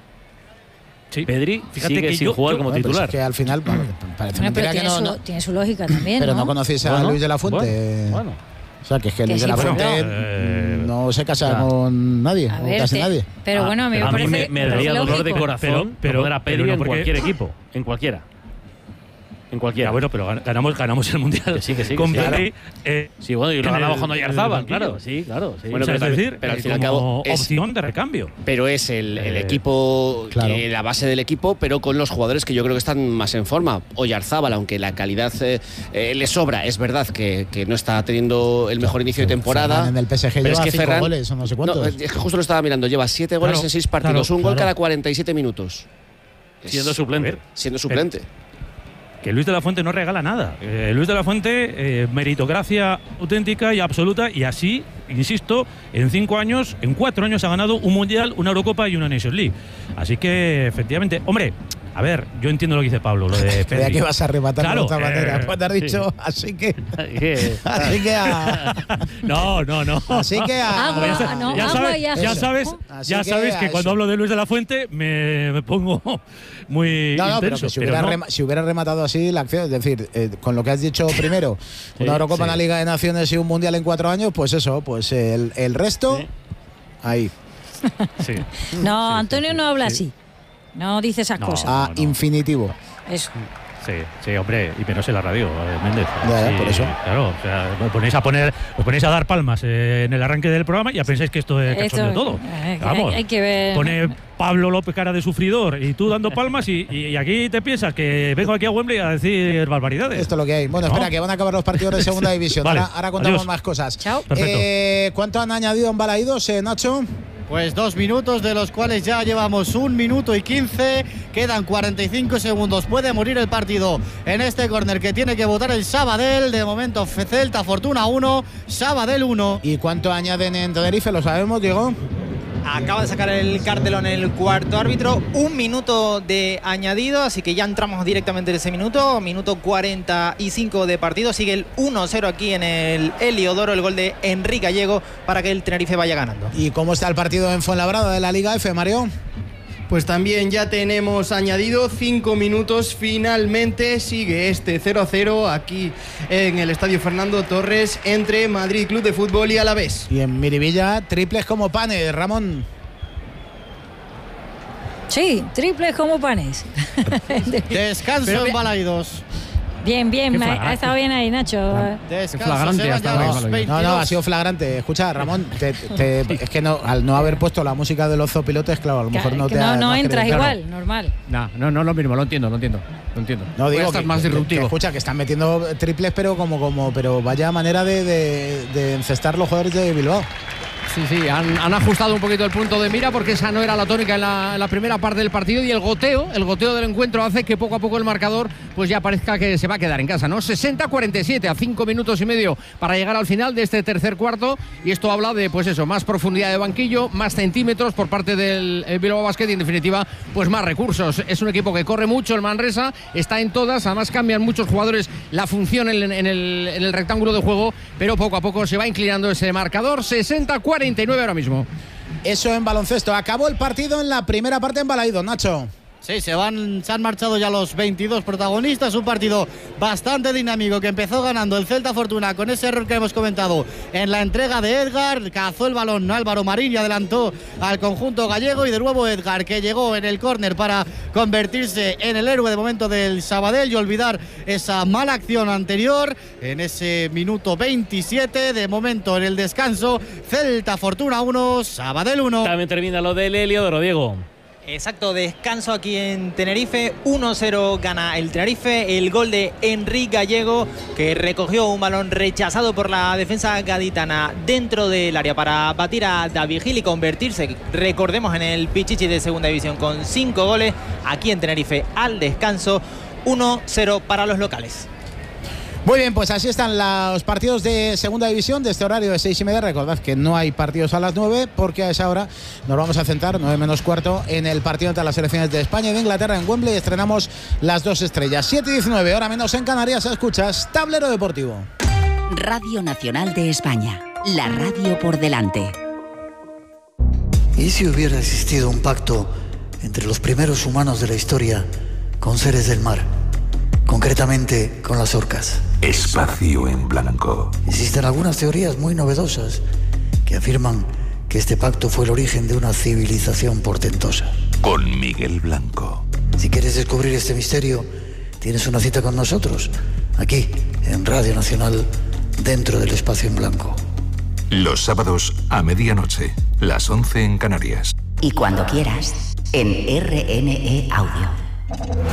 Sí. Pedri, fíjate sigue que sin yo, jugar yo, como bueno, titular. Es que al final parece bueno, pero tiene, que no, su, no, tiene su lógica también. Pero no, no conocéis a bueno, Luis de la Fuente. Bueno, bueno. O sea, que es que, que Luis sí, de la Fuente bueno, eh, no se casa ya. con nadie, a ver, casi te, nadie. Pero ah, bueno, a mí, pero me, a mí parece me, me daría dolor de corazón, pero, pero, pero, Pedri pero no en porque... cualquier equipo, en cualquiera. En cualquiera. Ya, bueno, pero ganamos, ganamos el Mundial. Que sí, que sí. Con que sí, Pedri. claro. eh, sí, bueno, y lo ganamos con Oyarzábal, claro. Sí, claro. Sí. Bueno, o sea, pero es decir, pero al fin y al cabo es opción de recambio. Pero es el, el eh, equipo, claro. que, la base del equipo, pero con los jugadores que yo creo que están más en forma. Oyarzábal, aunque la calidad eh, eh, le sobra, es verdad que, que no está teniendo el mejor inicio de temporada. Ferran en el P S G pero lleva es que cinco Ferran, goles o no sé cuántos. No, es que justo lo estaba mirando, lleva siete goles claro, en seis partidos, claro, un gol claro. cada cuarenta y siete minutos. Siendo suplente. Siendo suplente. Que Luis de la Fuente no regala nada. Eh, Luis de la Fuente, eh, meritocracia auténtica y absoluta, y así, insisto, en cinco años, en cuatro años ha ganado un Mundial, una Eurocopa y una Nations League. Así que, efectivamente, hombre, A ver, yo entiendo lo que dice Pablo, lo de Pedri. Creía que vas a rematar Claro, de otra manera. eh, Cuando has dicho, sí. así que. Así que a. No, no, no. Así que a. Agua, Ya sa- no, ya agua sabes, y ya ajo. sabes, Así ya que sabes a que cuando eso. hablo de Luis de la Fuente me, me pongo muy No, no, pero intenso. que si pero hubiera, no. rema- si hubiera rematado así la acción, es decir, eh, con lo que has dicho primero, Sí, una Eurocopa, sí. una Liga de Naciones y un Mundial en cuatro años, pues eso, pues el, el resto, Sí. ahí, Sí. No, Sí, Antonio sí, no habla sí. así. No dice esas No. cosas. a no. infinitivo. Eso. Sí, sí, hombre, y menos en la radio, eh, Méndez. Ya, ya, Sí, por eso. Claro, o sea, os ponéis a poner, os ponéis a dar palmas eh, en el arranque del programa y ya pensáis que esto es Esto- cachondeo todo. eh, Vamos, hay, hay que ver. pone Pablo López cara de sufridor y tú dando palmas y, y- y aquí te piensas que vengo aquí a Wembley a decir barbaridades. Esto es lo que hay. Bueno, No. espera, que van a acabar los partidos de segunda división. Vale, Ahora, ahora contamos adiós. más cosas. Chao. Perfecto. Eh, ¿Cuánto han añadido en Balaídos, eh, Nacho? Pues dos minutos, de los cuales ya llevamos un minuto y quince. Quedan cuarenta y cinco segundos. Puede morir el partido en este córner que tiene que votar el Sabadell. De momento, Celta Fortuna uno, Sabadell uno. ¿Y cuánto añaden en Tenerife? ¿Lo sabemos, Diego? Acaba de sacar el cartelón el cuarto árbitro, un minuto de añadido, así que ya entramos directamente en ese minuto, minuto cuarenta y cinco de partido, sigue el uno cero aquí en el Heliodoro, el gol de Enrique Gallego para que el Tenerife vaya ganando. ¿Y cómo está el partido en Fuenlabrada de la Liga F, Mario? Pues también ya tenemos añadido cinco minutos. Finalmente sigue este cero a cero aquí en el Estadio Fernando Torres entre Madrid Club de Fútbol y Alavés. Y en Miribilla, triples como panes, Ramón. Sí, triples como panes. Descanso Pero en bien. Balaidos. Bien, bien, Qué me ha, flagrante. ha estado bien ahí, Nacho. Descanso, flagrante se van ha ya estado los ahí, Balaidos. veintidós. No, no, ha sido flagrante. Escucha, Ramón, te- te- es que no, al no haber puesto la música de los zopilotes, claro, a lo mejor no Que te ha- no, no has entras querido. igual, normal. No, no, no es lo mismo, lo entiendo, lo entiendo. Lo entiendo. No Voy a digo estar que, más que- disruptivo. que escucha, que están metiendo triples, pero como, como, pero vaya manera de, de, de encestar los jugadores de Bilbao. Sí, sí, han, han ajustado un poquito el punto de mira porque esa no era la tónica en la, en la primera parte del partido y el goteo, el goteo del encuentro hace que poco a poco el marcador pues ya parezca que se va a quedar en casa, ¿no? sesenta a cuarenta y siete, a cinco minutos y medio para llegar al final de este tercer cuarto y esto habla de, pues eso, más profundidad de banquillo, más centímetros por parte del el Bilbao Basket y en definitiva, pues más recursos. Es un equipo que corre mucho, el Manresa está en todas, además cambian muchos jugadores la función en, en el, en el rectángulo de juego, pero poco a poco se va inclinando ese marcador, sesenta a cuarenta y nueve ahora mismo. Eso en baloncesto. Acabó el partido en la primera parte en Balaídos, Nacho. Sí, se van, se han marchado ya los veintidós protagonistas. Un partido bastante dinámico que empezó ganando el Celta Fortuna con ese error que hemos comentado en la entrega de Edgar. Cazó el balón Álvaro Marín y adelantó al conjunto gallego. Y de nuevo Edgar, que llegó en el córner para convertirse en el héroe de momento del Sabadell y olvidar esa mala acción anterior. En ese minuto veintisiete, de momento en el descanso, Celta Fortuna uno, Sabadell uno. También termina lo del Heliodoro, Diego. Exacto, descanso aquí en Tenerife, uno cero gana el Tenerife, el gol de Enrique Gallego que recogió un balón rechazado por la defensa gaditana dentro del área para batir a David Gil y convertirse, recordemos, en el Pichichi de segunda división con cinco goles aquí en Tenerife al descanso, uno cero para los locales. Muy bien, pues así están los partidos de segunda división de este horario de seis y media. Recordad que no hay partidos a las nueve porque a esa hora nos vamos a centrar, nueve menos cuarto, en el partido entre las selecciones de España y de Inglaterra en Wembley. Estrenamos las dos estrellas. siete y diecinueve, hora menos en Canarias. Escuchas Tablero Deportivo. Radio Nacional de España, la radio por delante. ¿Y si hubiera existido un pacto entre los primeros humanos de la historia con seres del mar? Concretamente con las orcas. Espacio en blanco. Existen algunas teorías muy novedosas que afirman que este pacto fue el origen de una civilización portentosa. Con Miguel Blanco. Si quieres descubrir este misterio, tienes una cita con nosotros, aquí, en Radio Nacional, dentro del Espacio en Blanco. Los sábados a medianoche, las once en Canarias. Y cuando quieras, en R N E Audio.